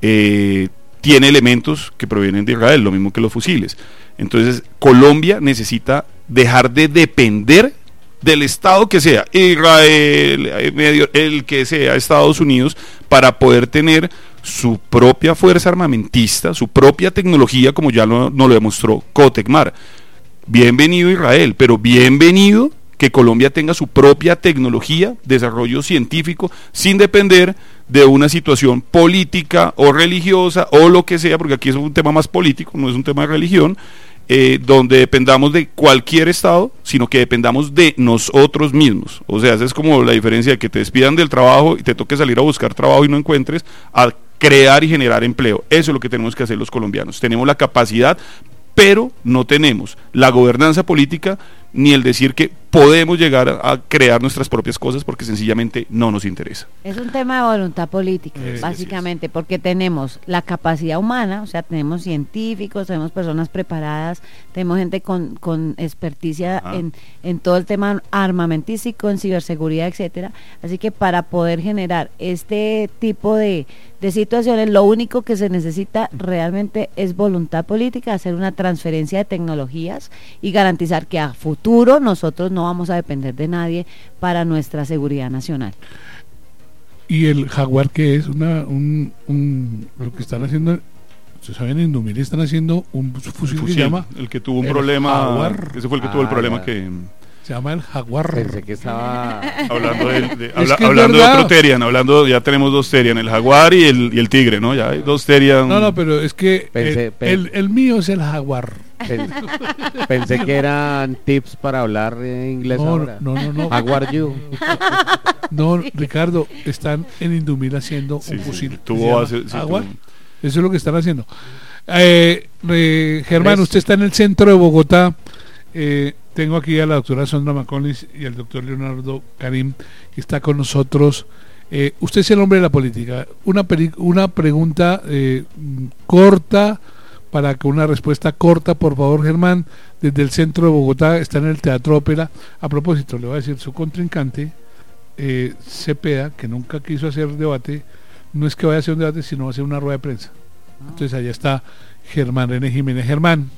eh, tiene elementos que provienen de Israel, lo mismo que los fusiles. Entonces, Colombia necesita dejar de depender del Estado que sea, Israel, medio, el que sea, Estados Unidos, para poder tener su propia fuerza armamentista, su propia tecnología, como ya nos lo demostró Cotecmar. Bienvenido Israel, pero bienvenido que Colombia tenga su propia tecnología, desarrollo científico, sin depender de una situación política o religiosa o lo que sea, porque aquí es un tema más político, no es un tema de religión, eh, donde dependamos de cualquier estado, sino que dependamos de nosotros mismos. O sea, esa es como la diferencia de que te despidan del trabajo y te toque salir a buscar trabajo y no encuentres, a crear y generar empleo. Eso es lo que tenemos que hacer los colombianos. Tenemos la capacidad, pero no tenemos la gobernanza política ni el decir que podemos llegar a, a crear nuestras propias cosas porque sencillamente no nos interesa. Es un tema de voluntad política, Eh, básicamente, porque tenemos la capacidad humana, o sea, tenemos científicos, tenemos personas preparadas, tenemos gente con, con experticia en, en todo el tema armamentístico, en ciberseguridad, etcétera. Así que para poder generar este tipo de, de situaciones, lo único que se necesita realmente es voluntad política, hacer una transferencia de tecnologías y garantizar que a futuro nosotros no vamos a depender de nadie para nuestra seguridad nacional. Y el Jaguar, que es una un, un lo que están haciendo, ustedes saben, en Indumil están haciendo un fusil, El que se llama el que tuvo un el problema, Jaguar. ese fue el que Ah, tuvo el problema ya. que se llama el Jaguar. Pensé que estaba hablando de, de- Es habla- que es hablando de verdad. otro Terian, hablando, ya tenemos dos Terian, el Jaguar y el, y el Tigre, ¿no? Ya hay dos Terian. No, no, pero es que Pensé- el, pe- el, el mío es el Jaguar. Pen- Pensé que eran tips para hablar eh, inglés No, ahora. no, no, no. How are you? No, Ricardo, están en Indumil haciendo Sí, un sí, fusil. que tuvo se llama hace- sí, Jaguar. tuvo. Eso es lo que están haciendo. Eh, eh, Germán, ¿Ves? usted está en el centro de Bogotá. Eh, tengo aquí a la doctora Sondra Maconis y al doctor Leonardo Karim, que está con nosotros. Eh, usted es el hombre de la política. Una, peri- una pregunta eh, mm, corta, para que una respuesta corta, por favor, Germán, desde el centro de Bogotá, está en el Teatro Ópera. A propósito, le voy a decir, su contrincante, eh, Cepeda, que nunca quiso hacer debate, no es que vaya a hacer un debate, sino va a hacer una rueda de prensa. Entonces allá está Germán René Jiménez. Germán.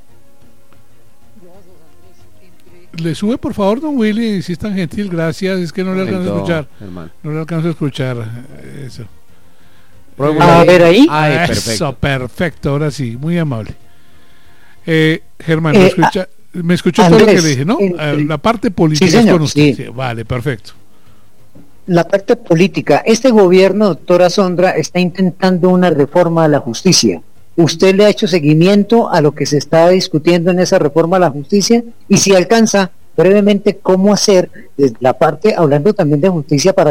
Le sube por favor, don Willy, si es tan gentil, gracias, es que no le alcanzo a escuchar, Hermano. no le alcanzo a escuchar, eh, eso. A ver ahí. Ay, Ay, perfecto. perfecto. perfecto, ahora sí, muy amable. Eh, Germán, Eh, ¿me escucha, me escuchó todo lo que Andrés, le dije, ¿no? el- Eh, el- la parte política Sí, es señor, con usted. sí. Sí, vale, perfecto. La parte política. Este gobierno, doctora Sondra, está intentando una reforma a la justicia. ¿Usted le ha hecho seguimiento a lo que se está discutiendo en esa reforma a la justicia? Y si alcanza brevemente cómo hacer desde la parte, hablando también de justicia, para que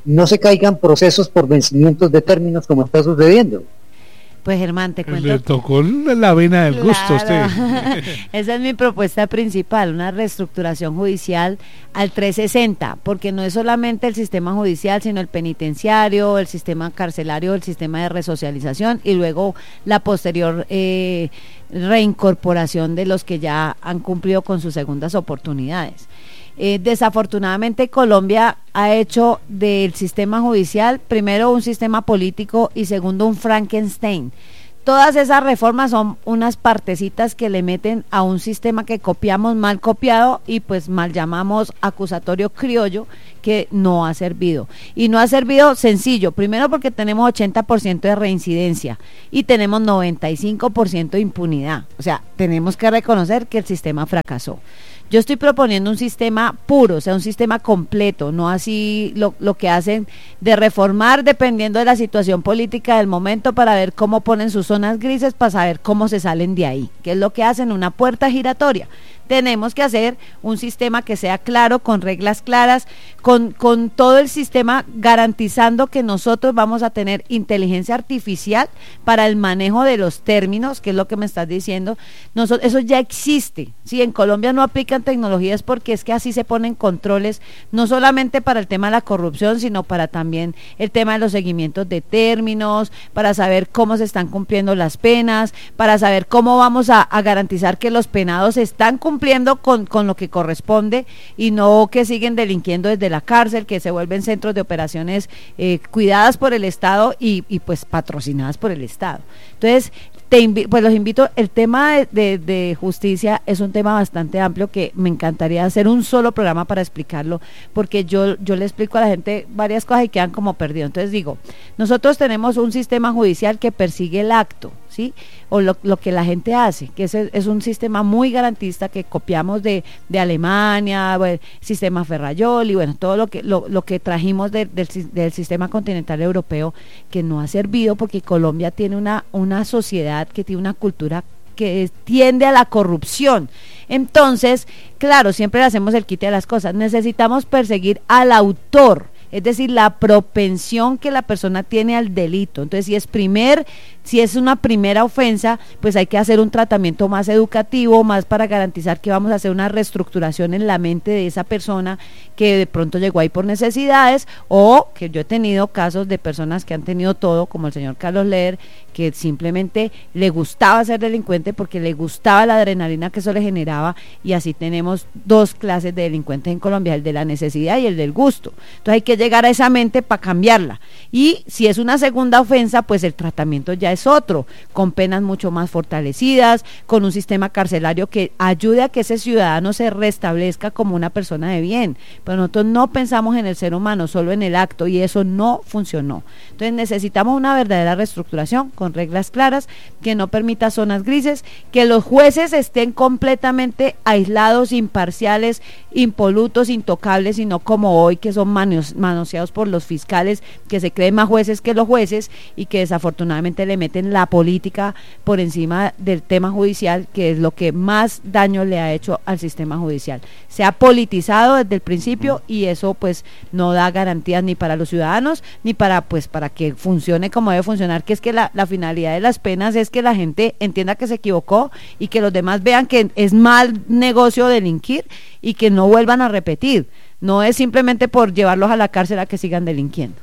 no se caigan procesos por vencimientos de términos como está sucediendo. Pues Germán, te cuento. Le tocó la vena del Claro. gusto a usted. Esa es mi propuesta principal, una reestructuración judicial al trescientos sesenta, porque no es solamente el sistema judicial, sino el penitenciario, el sistema carcelario, el sistema de resocialización y luego la posterior eh, reincorporación de los que ya han cumplido con sus segundas oportunidades. Eh, desafortunadamente Colombia ha hecho del sistema judicial primero un sistema político y segundo un Frankenstein. Todas esas reformas son unas partecitas que le meten a un sistema que copiamos mal copiado y pues mal llamamos acusatorio criollo, que no ha servido. Y no ha servido sencillo, primero porque tenemos ochenta por ciento de reincidencia y tenemos noventa y cinco por ciento de impunidad. O sea, tenemos que reconocer que el sistema fracasó. Yo estoy proponiendo un sistema puro, o sea, un sistema completo, no así lo, lo que hacen de reformar dependiendo de la situación política del momento para ver cómo ponen sus zonas grises para saber cómo se salen de ahí, que es lo que hacen, una puerta giratoria. Tenemos que hacer un sistema que sea claro, con reglas claras, con, con todo el sistema garantizando que nosotros vamos a tener inteligencia artificial para el manejo de los términos, que es lo que me estás diciendo. Nosotros, eso ya existe. Si en Colombia no aplican tecnologías porque es que así se ponen controles, no solamente para el tema de la corrupción, sino para también el tema de los seguimientos de términos, para saber cómo se están cumpliendo las penas, para saber cómo vamos a, a garantizar que los penados están cumpliendo Con, con lo que corresponde y no que siguen delinquiendo desde la cárcel, que se vuelven centros de operaciones eh, cuidadas por el Estado y, y pues patrocinadas por el Estado. Entonces, te invi- pues los invito, el tema de, de, de justicia es un tema bastante amplio que me encantaría hacer un solo programa para explicarlo, porque yo, yo le explico a la gente varias cosas y quedan como perdidos. Entonces digo, nosotros tenemos un sistema judicial que persigue el acto, ¿sí? O lo, lo que la gente hace, que es, es un sistema muy garantista que copiamos de, de Alemania, bueno, sistema Ferrayol y bueno, todo lo que lo, lo que trajimos de, del, del sistema continental europeo, que no ha servido porque Colombia tiene una, una sociedad que tiene una cultura que tiende a la corrupción. Entonces, claro, siempre le hacemos el quite de las cosas. Necesitamos perseguir al autor, es decir, la propensión que la persona tiene al delito. Entonces, si es primer, si es una primera ofensa, pues hay que hacer un tratamiento más educativo, más para garantizar que vamos a hacer una reestructuración en la mente de esa persona que de pronto llegó ahí por necesidades, o que yo he tenido casos de personas que han tenido todo, como el señor Carlos Leder, que simplemente le gustaba ser delincuente porque le gustaba la adrenalina que eso le generaba, y así tenemos dos clases de delincuentes en Colombia, el de la necesidad y el del gusto. Entonces hay que llegar a esa mente para cambiarla, y si es una segunda ofensa, pues el tratamiento ya es otro, con penas mucho más fortalecidas, con un sistema carcelario que ayude a que ese ciudadano se restablezca como una persona de bien. Pero nosotros no pensamos en el ser humano, solo en el acto, y eso no funcionó. Entonces necesitamos una verdadera reestructuración con reglas claras, que no permita zonas grises, que los jueces estén completamente aislados, imparciales, impolutos, intocables, y no como hoy, que son manos, manoseados por los fiscales, que se creen más jueces que los jueces y que desafortunadamente le meten la política por encima del tema judicial, que es lo que más daño le ha hecho al sistema judicial. Se ha politizado desde el principio y eso pues no da garantías ni para los ciudadanos ni para pues para que funcione como debe funcionar, que es que la, la finalidad de las penas es que la gente entienda que se equivocó y que los demás vean que es mal negocio delinquir y que no vuelvan a repetir. No es simplemente por llevarlos a la cárcel a que sigan delinquiendo.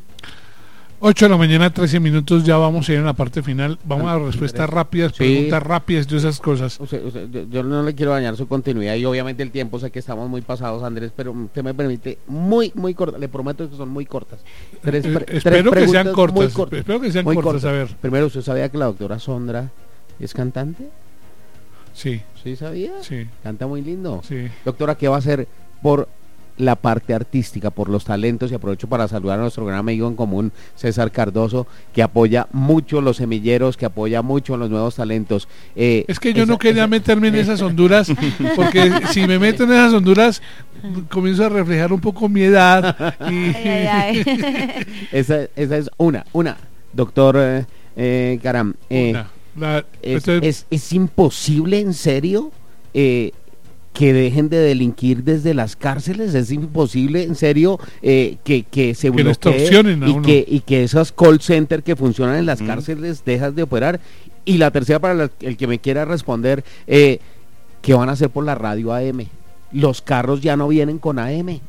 ocho de la mañana, trece minutos, ya vamos a ir a la parte final. Vamos a respuestas rápidas, Sí. preguntas rápidas y esas cosas. Usted- usted- yo, yo no le quiero dañar su continuidad y obviamente el tiempo, sé que estamos muy pasados, Andrés, pero usted me permite muy, muy cortas, le prometo que son muy cortas. Tres Eh, pre- tres espero que sean preguntas cortas, muy cortas, espero que sean muy cortas, a ver. Primero, ¿usted sabía que la doctora Sondra es cantante? Sí. ¿Sí sabía? Sí. Canta muy lindo. Sí. Doctora, ¿qué va a hacer por la parte artística, por los talentos? Y aprovecho para saludar a nuestro gran amigo en común, César Cardoso, que apoya mucho los semilleros, que apoya mucho los nuevos talentos. Eh, Es que yo esa- no quería esa- meterme en esas honduras, porque si me meto en esas honduras, comienzo a reflejar un poco mi edad. Y... Ay, ay, ay. esa, esa es una, una. Doctor eh, eh, Caram, eh, Una. La- es, entonces- es- es imposible, en serio, eh, que dejen de delinquir desde las cárceles. Es imposible, en serio, eh, que, que se que bloquee y que, y que esos call centers que funcionan en las mm. cárceles dejan de operar. Y la tercera, para la, el que me quiera responder, eh, ¿qué van a hacer por la radio A M? Los carros ya no vienen con A M.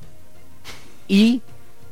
Y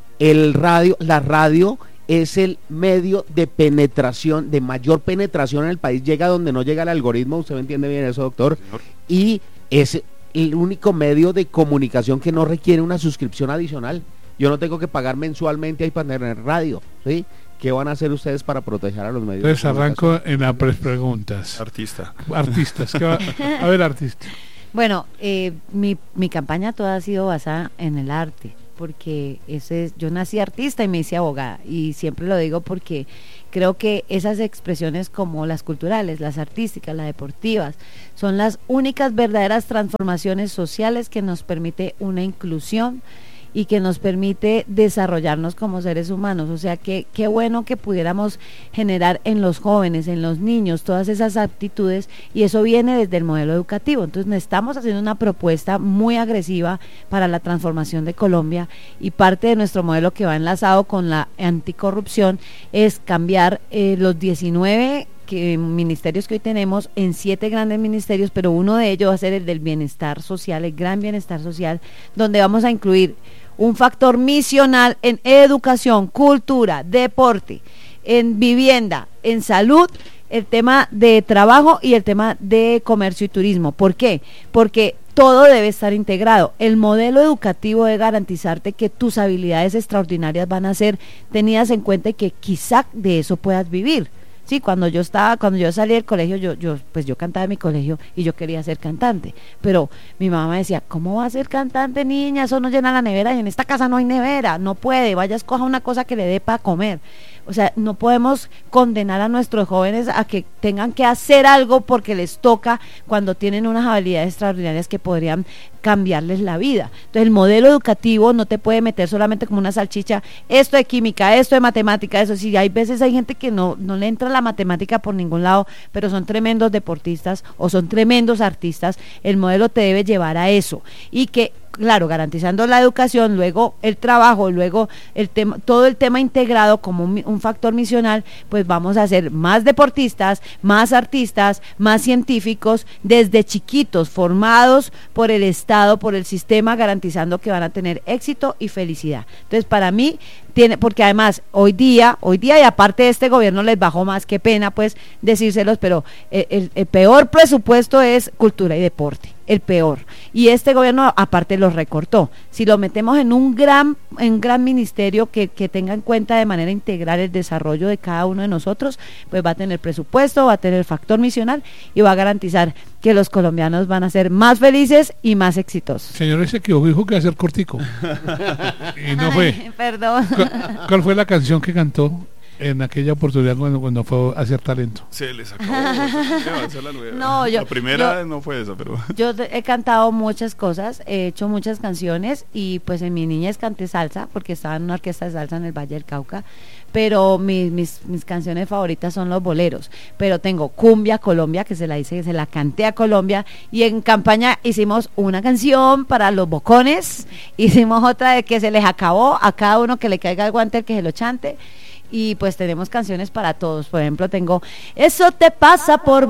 el radio, la radio es el medio de penetración, de mayor penetración en el país, llega donde no llega el algoritmo, usted me entiende bien eso, doctor, señor. Y es el único medio de comunicación que no requiere una suscripción adicional. Yo no tengo que pagar mensualmente ahí para tener radio, ¿sí? ¿Qué van a hacer ustedes para proteger a los medios? Entonces arranco en las preguntas. Artista. Artistas. ¿Qué va? A ver, artista. Bueno, eh, mi, mi campaña toda ha sido basada en el arte, porque ese es, yo nací artista y me hice abogada, y siempre lo digo porque creo que esas expresiones como las culturales, las artísticas, las deportivas, son las únicas verdaderas transformaciones sociales que nos permite una inclusión y que nos permite desarrollarnos como seres humanos. O sea, que qué bueno que pudiéramos generar en los jóvenes, en los niños, todas esas aptitudes, y eso viene desde el modelo educativo. Entonces estamos haciendo una propuesta muy agresiva para la transformación de Colombia, y parte de nuestro modelo, que va enlazado con la anticorrupción, es cambiar eh, los diecinueve que, ministerios que hoy tenemos en siete grandes ministerios, pero uno de ellos va a ser el del bienestar social, el gran bienestar social, donde vamos a incluir un factor misional en educación, cultura, deporte, en vivienda, en salud, el tema de trabajo y el tema de comercio y turismo. ¿Por qué? Porque todo debe estar integrado. El modelo educativo debe garantizarte que tus habilidades extraordinarias van a ser tenidas en cuenta y que quizá de eso puedas vivir. Sí, cuando yo estaba, cuando yo salí del colegio, yo, yo, pues yo cantaba en mi colegio y yo quería ser cantante, pero mi mamá me decía, ¿cómo va a ser cantante, niña? Eso no llena la nevera, y en esta casa no hay nevera, no puede, vaya, escoja una cosa que le dé para comer. O sea, no podemos condenar a nuestros jóvenes a que tengan que hacer algo porque les toca, cuando tienen unas habilidades extraordinarias que podrían cambiarles la vida. Entonces el modelo educativo no te puede meter solamente como una salchicha, esto de química, esto de matemática, eso sí, hay veces hay gente que no, no le entra la matemática por ningún lado, pero son tremendos deportistas o son tremendos artistas. El modelo te debe llevar a eso, y que claro, garantizando la educación, luego el trabajo, luego el tema, todo el tema integrado como un, un factor misional, pues vamos a ser más deportistas, más artistas, más científicos, desde chiquitos, formados por el Estado, por el sistema, garantizando que van a tener éxito y felicidad. Entonces, para mí, tiene, porque además, hoy día, hoy día, y aparte de este gobierno les bajó más, qué pena pues decírselos, pero el, el, el peor presupuesto es cultura y deporte. El peor, y este gobierno aparte lo recortó. Si lo metemos en un gran, en gran ministerio que, que tenga en cuenta de manera integral el desarrollo de cada uno de nosotros, pues va a tener presupuesto, va a tener factor misional y va a garantizar que los colombianos van a ser más felices y más exitosos. Señor, ese equivocó, dijo que iba a ser cortico y no fue. Ay, perdón. ¿Cuál, ¿Cuál fue la canción que cantó en aquella oportunidad cuando, cuando fue a hacer talento? Se les acabó. Va a ser la nueva. No, yo, la primera yo, no fue esa, pero yo he cantado muchas cosas, he hecho muchas canciones, y pues en mi niñez canté salsa porque estaba en una orquesta de salsa en el Valle del Cauca, pero mis, mis, mis canciones favoritas son los boleros. Pero tengo Cumbia Colombia, que se la hice, se la canté a Colombia, y en campaña hicimos una canción para los bocones, hicimos otra de que se les acabó, a cada uno que le caiga el guante el que se lo chante. Y pues tenemos canciones para todos. Por ejemplo, tengo Eso te pasa por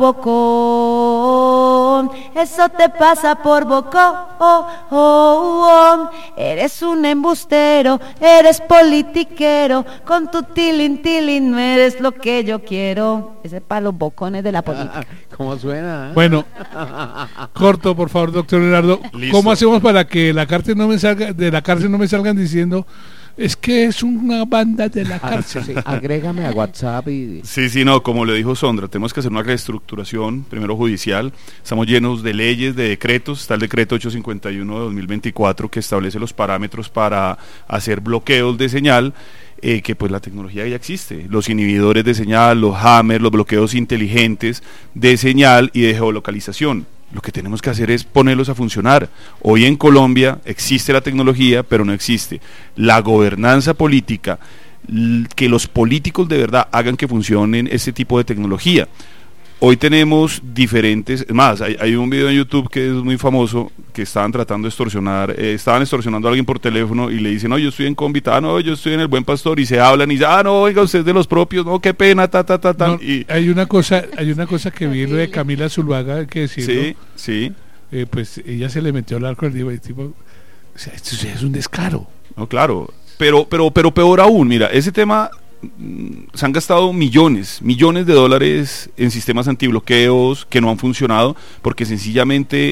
bocón, eso te pasa por bocón, oh, oh, oh. Eres un embustero, eres politiquero, con tu tilín, tilín, no eres lo que yo quiero. Ese es para los bocones de la política. ¿Cómo suena? Bueno, corto, por favor, doctor Leonardo. Listo. ¿Cómo hacemos para que la cárcel no me salga, de la cárcel no me salgan diciendo es que es una banda de la cárcel? Sí, agrégame a WhatsApp y... Sí, sí, no, como le dijo Sondra, tenemos que hacer una reestructuración, primero judicial. Estamos llenos de leyes, de decretos. Está el decreto ochocientos cincuenta y uno de dos mil veinticuatro que establece los parámetros para hacer bloqueos de señal, eh, que pues la tecnología ya existe. Los inhibidores de señal, los jammers, los bloqueos inteligentes de señal y de geolocalización. Lo que tenemos que hacer es ponerlos a funcionar. Hoy en Colombia existe la tecnología, pero no existe la gobernanza política, que los políticos de verdad hagan que funcionen este tipo de tecnología. hoy tenemos diferentes, es más, hay, hay un video en YouTube que es muy famoso, que estaban tratando de extorsionar, eh, estaban extorsionando a alguien por teléfono y le dicen, no, yo estoy en Convita, ah, no, yo estoy en el Buen Pastor, y se hablan y ya, ah, no, oiga, usted es de los propios, no, qué pena, ta, ta, ta, ta. No, y hay una cosa, hay una cosa que vi lo de Camila Zuluaga, hay que decirlo. Sí, sí. Eh, pues ella se le metió al arco del divo y tipo, o sea, esto ya es un descaro. No, claro, pero, pero, pero peor aún, mira, ese tema, mm, se han gastado millones, millones de dólares en sistemas antibloqueos que no han funcionado porque sencillamente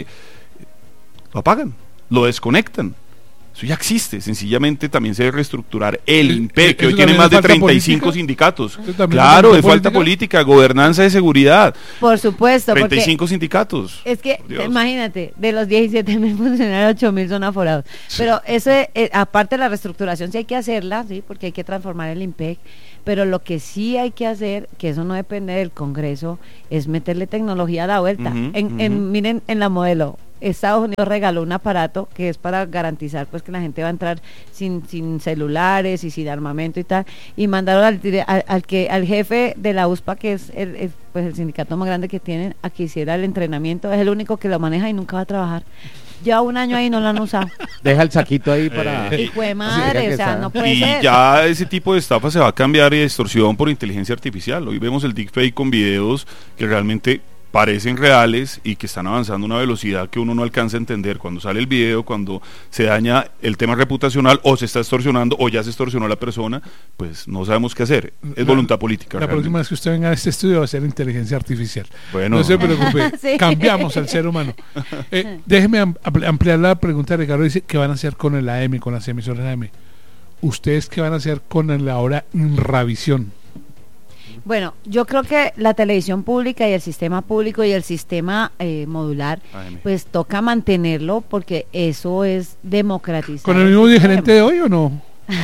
lo apagan, lo desconectan. Eso ya existe, sencillamente también se debe reestructurar el I N P E C, que hoy tiene más de treinta y cinco sindicatos. Claro, de falta política, gobernanza de seguridad. Por supuesto. treinta y cinco sindicatos. Es que, imagínate, de los diecisiete mil funcionarios, ocho mil son aforados. Sí. Pero eso, eh, aparte de la reestructuración, sí hay que hacerla, sí, porque hay que transformar el I N P E C. Pero lo que sí hay que hacer, que eso no depende del Congreso, es meterle tecnología a la vuelta. Uh-huh, en, uh-huh. en, miren, en la modelo, Estados Unidos regaló un aparato que es para garantizar pues que la gente va a entrar sin, sin celulares y sin armamento y tal, y mandaron al, al, al que al jefe de la U S P A, que es el, el, pues el sindicato más grande que tienen, a que hiciera el entrenamiento. Es el único que lo maneja y nunca va a trabajar. Lleva un año ahí y no lo han usado. Deja el saquito ahí para... Eh, Hijo de madre, o sea, no puede y ser. Y ya ese tipo de estafa se va a cambiar y extorsión por inteligencia artificial. Hoy vemos el deepfake con videos que realmente parecen reales y que están avanzando a una velocidad que uno no alcanza a entender. Cuando sale el video, cuando se daña el tema reputacional o se está extorsionando o ya se extorsionó a la persona, pues no sabemos qué hacer. Es la, voluntad política. La realmente. Próxima vez que usted venga a este estudio va a ser inteligencia artificial. Bueno. No se preocupe, sí. Cambiamos al ser humano. Eh, déjeme ampliar la pregunta de Ricardo. Dice, ¿qué van a hacer con el A M, con las emisoras A M? ¿Ustedes qué van a hacer con la hora Inravisión? Bueno, yo creo que la televisión pública y el sistema público y el sistema eh, modular, A M. Pues toca mantenerlo porque eso es democratizar. ¿Con el mismo gerente de hoy o no?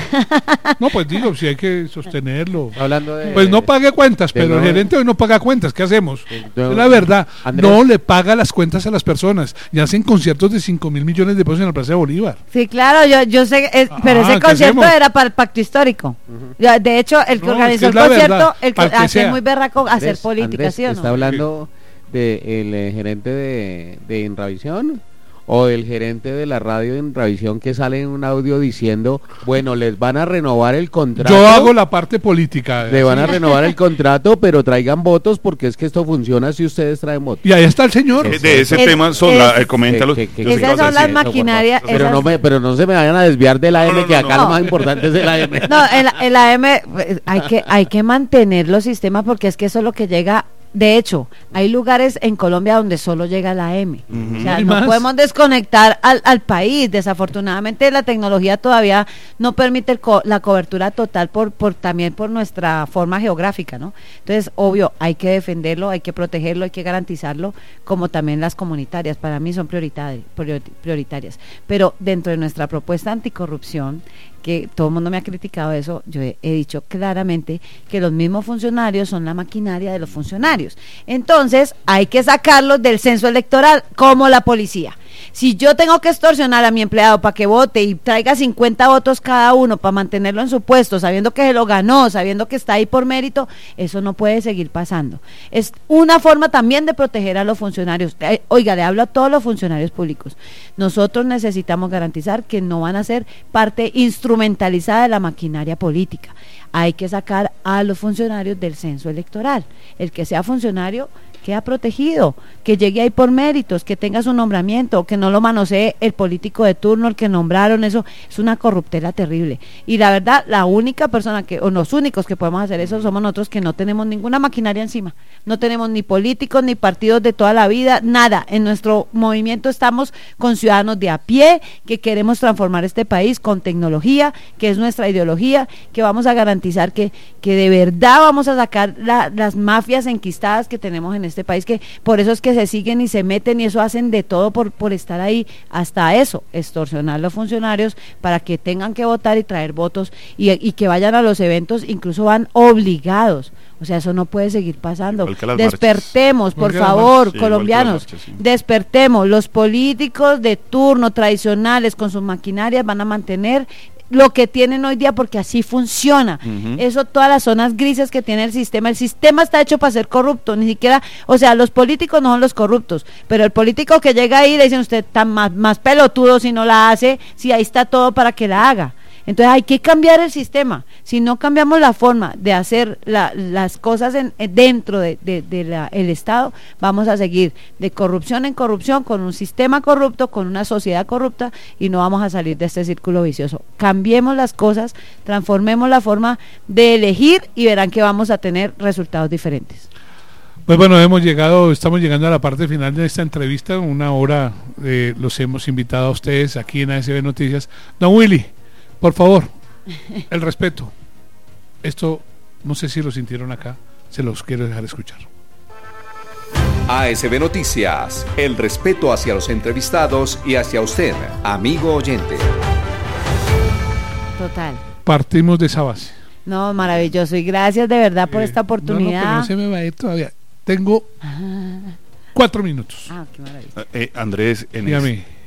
No, pues digo, si hay que sostenerlo. Hablando de, pues no pague cuentas, pero no, el gerente hoy no paga cuentas. ¿Qué hacemos? No, es la verdad. Andrés, no le paga las cuentas a las personas y hacen conciertos de cinco mil millones de pesos en la Plaza de Bolívar. Sí, claro, yo, yo sé, es, ah, pero ese concierto hacemos? Era para el Pacto Histórico. Uh-huh. De hecho, el que no, organizó es que el concierto, verdad, el que hace muy berraco hacer Andrés, política, Andrés, ¿sí o no? ¿Está hablando del de el gerente de, de Inravisión? O del gerente de la radio en Inravisión que sale en un audio diciendo, bueno, les van a renovar el contrato. Yo hago la parte política. Le van a renovar el contrato, pero traigan votos porque es que esto funciona si ustedes traen votos. Y ahí está el señor. De, de ese es, tema, Sondra, eh, coméntalo. Que, que, que, esas son las maquinarias. Pero no, me, pero no se me vayan a desviar del A M, no, no, que acá no. Lo más importante es el A M. No, el, el A M, hay que, hay que mantener los sistemas porque es que eso es lo que llega. De hecho, hay lugares en Colombia donde solo llega la A M. Uh-huh. O sea, no más? podemos desconectar al, al país. Desafortunadamente, la tecnología todavía no permite el co- la cobertura total por, por también por nuestra forma geográfica, ¿no? Entonces, obvio, hay que defenderlo, hay que protegerlo, hay que garantizarlo, como también las comunitarias. Para mí son prioritarias, prioritarias. Pero dentro de nuestra propuesta anticorrupción, que todo el mundo me ha criticado eso, yo he, he dicho claramente que los mismos funcionarios son la maquinaria de los funcionarios. Entonces, hay que sacarlos del censo electoral, como la policía. Si yo tengo que extorsionar a mi empleado para que vote y traiga cincuenta votos cada uno para mantenerlo en su puesto, sabiendo que se lo ganó, sabiendo que está ahí por mérito, eso no puede seguir pasando. Es una forma también de proteger a los funcionarios. Oiga, le hablo a todos los funcionarios públicos. Nosotros necesitamos garantizar que no van a ser parte instrumentalizada de la maquinaria política. Hay que sacar a los funcionarios del censo electoral. El que sea funcionario queda protegido, que llegue ahí por méritos, que tenga su nombramiento, que no lo manosee el político de turno, el que nombraron. Eso es una corruptela terrible. Y la verdad, la única persona que, o los únicos que podemos hacer eso somos nosotros, que no tenemos ninguna maquinaria encima. No tenemos ni políticos, ni partidos de toda la vida, nada. En nuestro movimiento estamos con ciudadanos de a pie, que queremos transformar este país con tecnología, que es nuestra ideología, que vamos a garantizar que, que de verdad vamos a sacar la, las mafias enquistadas que tenemos en este este país, que por eso es que se siguen y se meten y eso hacen de todo por, por estar ahí, hasta eso, extorsionar a los funcionarios para que tengan que votar y traer votos y, y que vayan a los eventos, incluso van obligados. O sea, eso no puede seguir pasando. Despertemos, por favor, sí, colombianos, marchas, sí. Despertemos. Los políticos de turno tradicionales con sus maquinarias van a mantener lo que tienen hoy día, porque así funciona. Ujú. Eso, todas las zonas grises que tiene el sistema, el sistema está hecho para ser corrupto, ni siquiera, o sea, los políticos no son los corruptos, pero el político que llega ahí le dicen, usted está más, más pelotudo si no la hace, si ahí está todo para que la haga. Entonces hay que cambiar el sistema. Si no cambiamos la forma de hacer la, las cosas en, en- dentro del de, de la- el Estado, vamos a seguir de corrupción en corrupción, con un sistema corrupto, con una sociedad corrupta, y no vamos a salir de este círculo vicioso. Cambiemos las cosas, transformemos la forma de elegir y verán que vamos a tener resultados diferentes. Pues bueno, hemos llegado, estamos llegando a la parte final de esta entrevista, una hora eh, los hemos invitado a ustedes aquí en A S B Noticias. Don Willy, por favor, el respeto. Esto, no sé si lo sintieron acá, se los quiero dejar escuchar. A S B Noticias, el respeto hacia los entrevistados y hacia usted, amigo oyente. Total. Partimos de esa base. No, maravilloso. Y gracias de verdad por Eh, esta No, no, oportunidad. pero no se me va a ir todavía. Tengo cuatro minutos. Ah, qué maravilla. Eh, Andrés, en Dígame. es-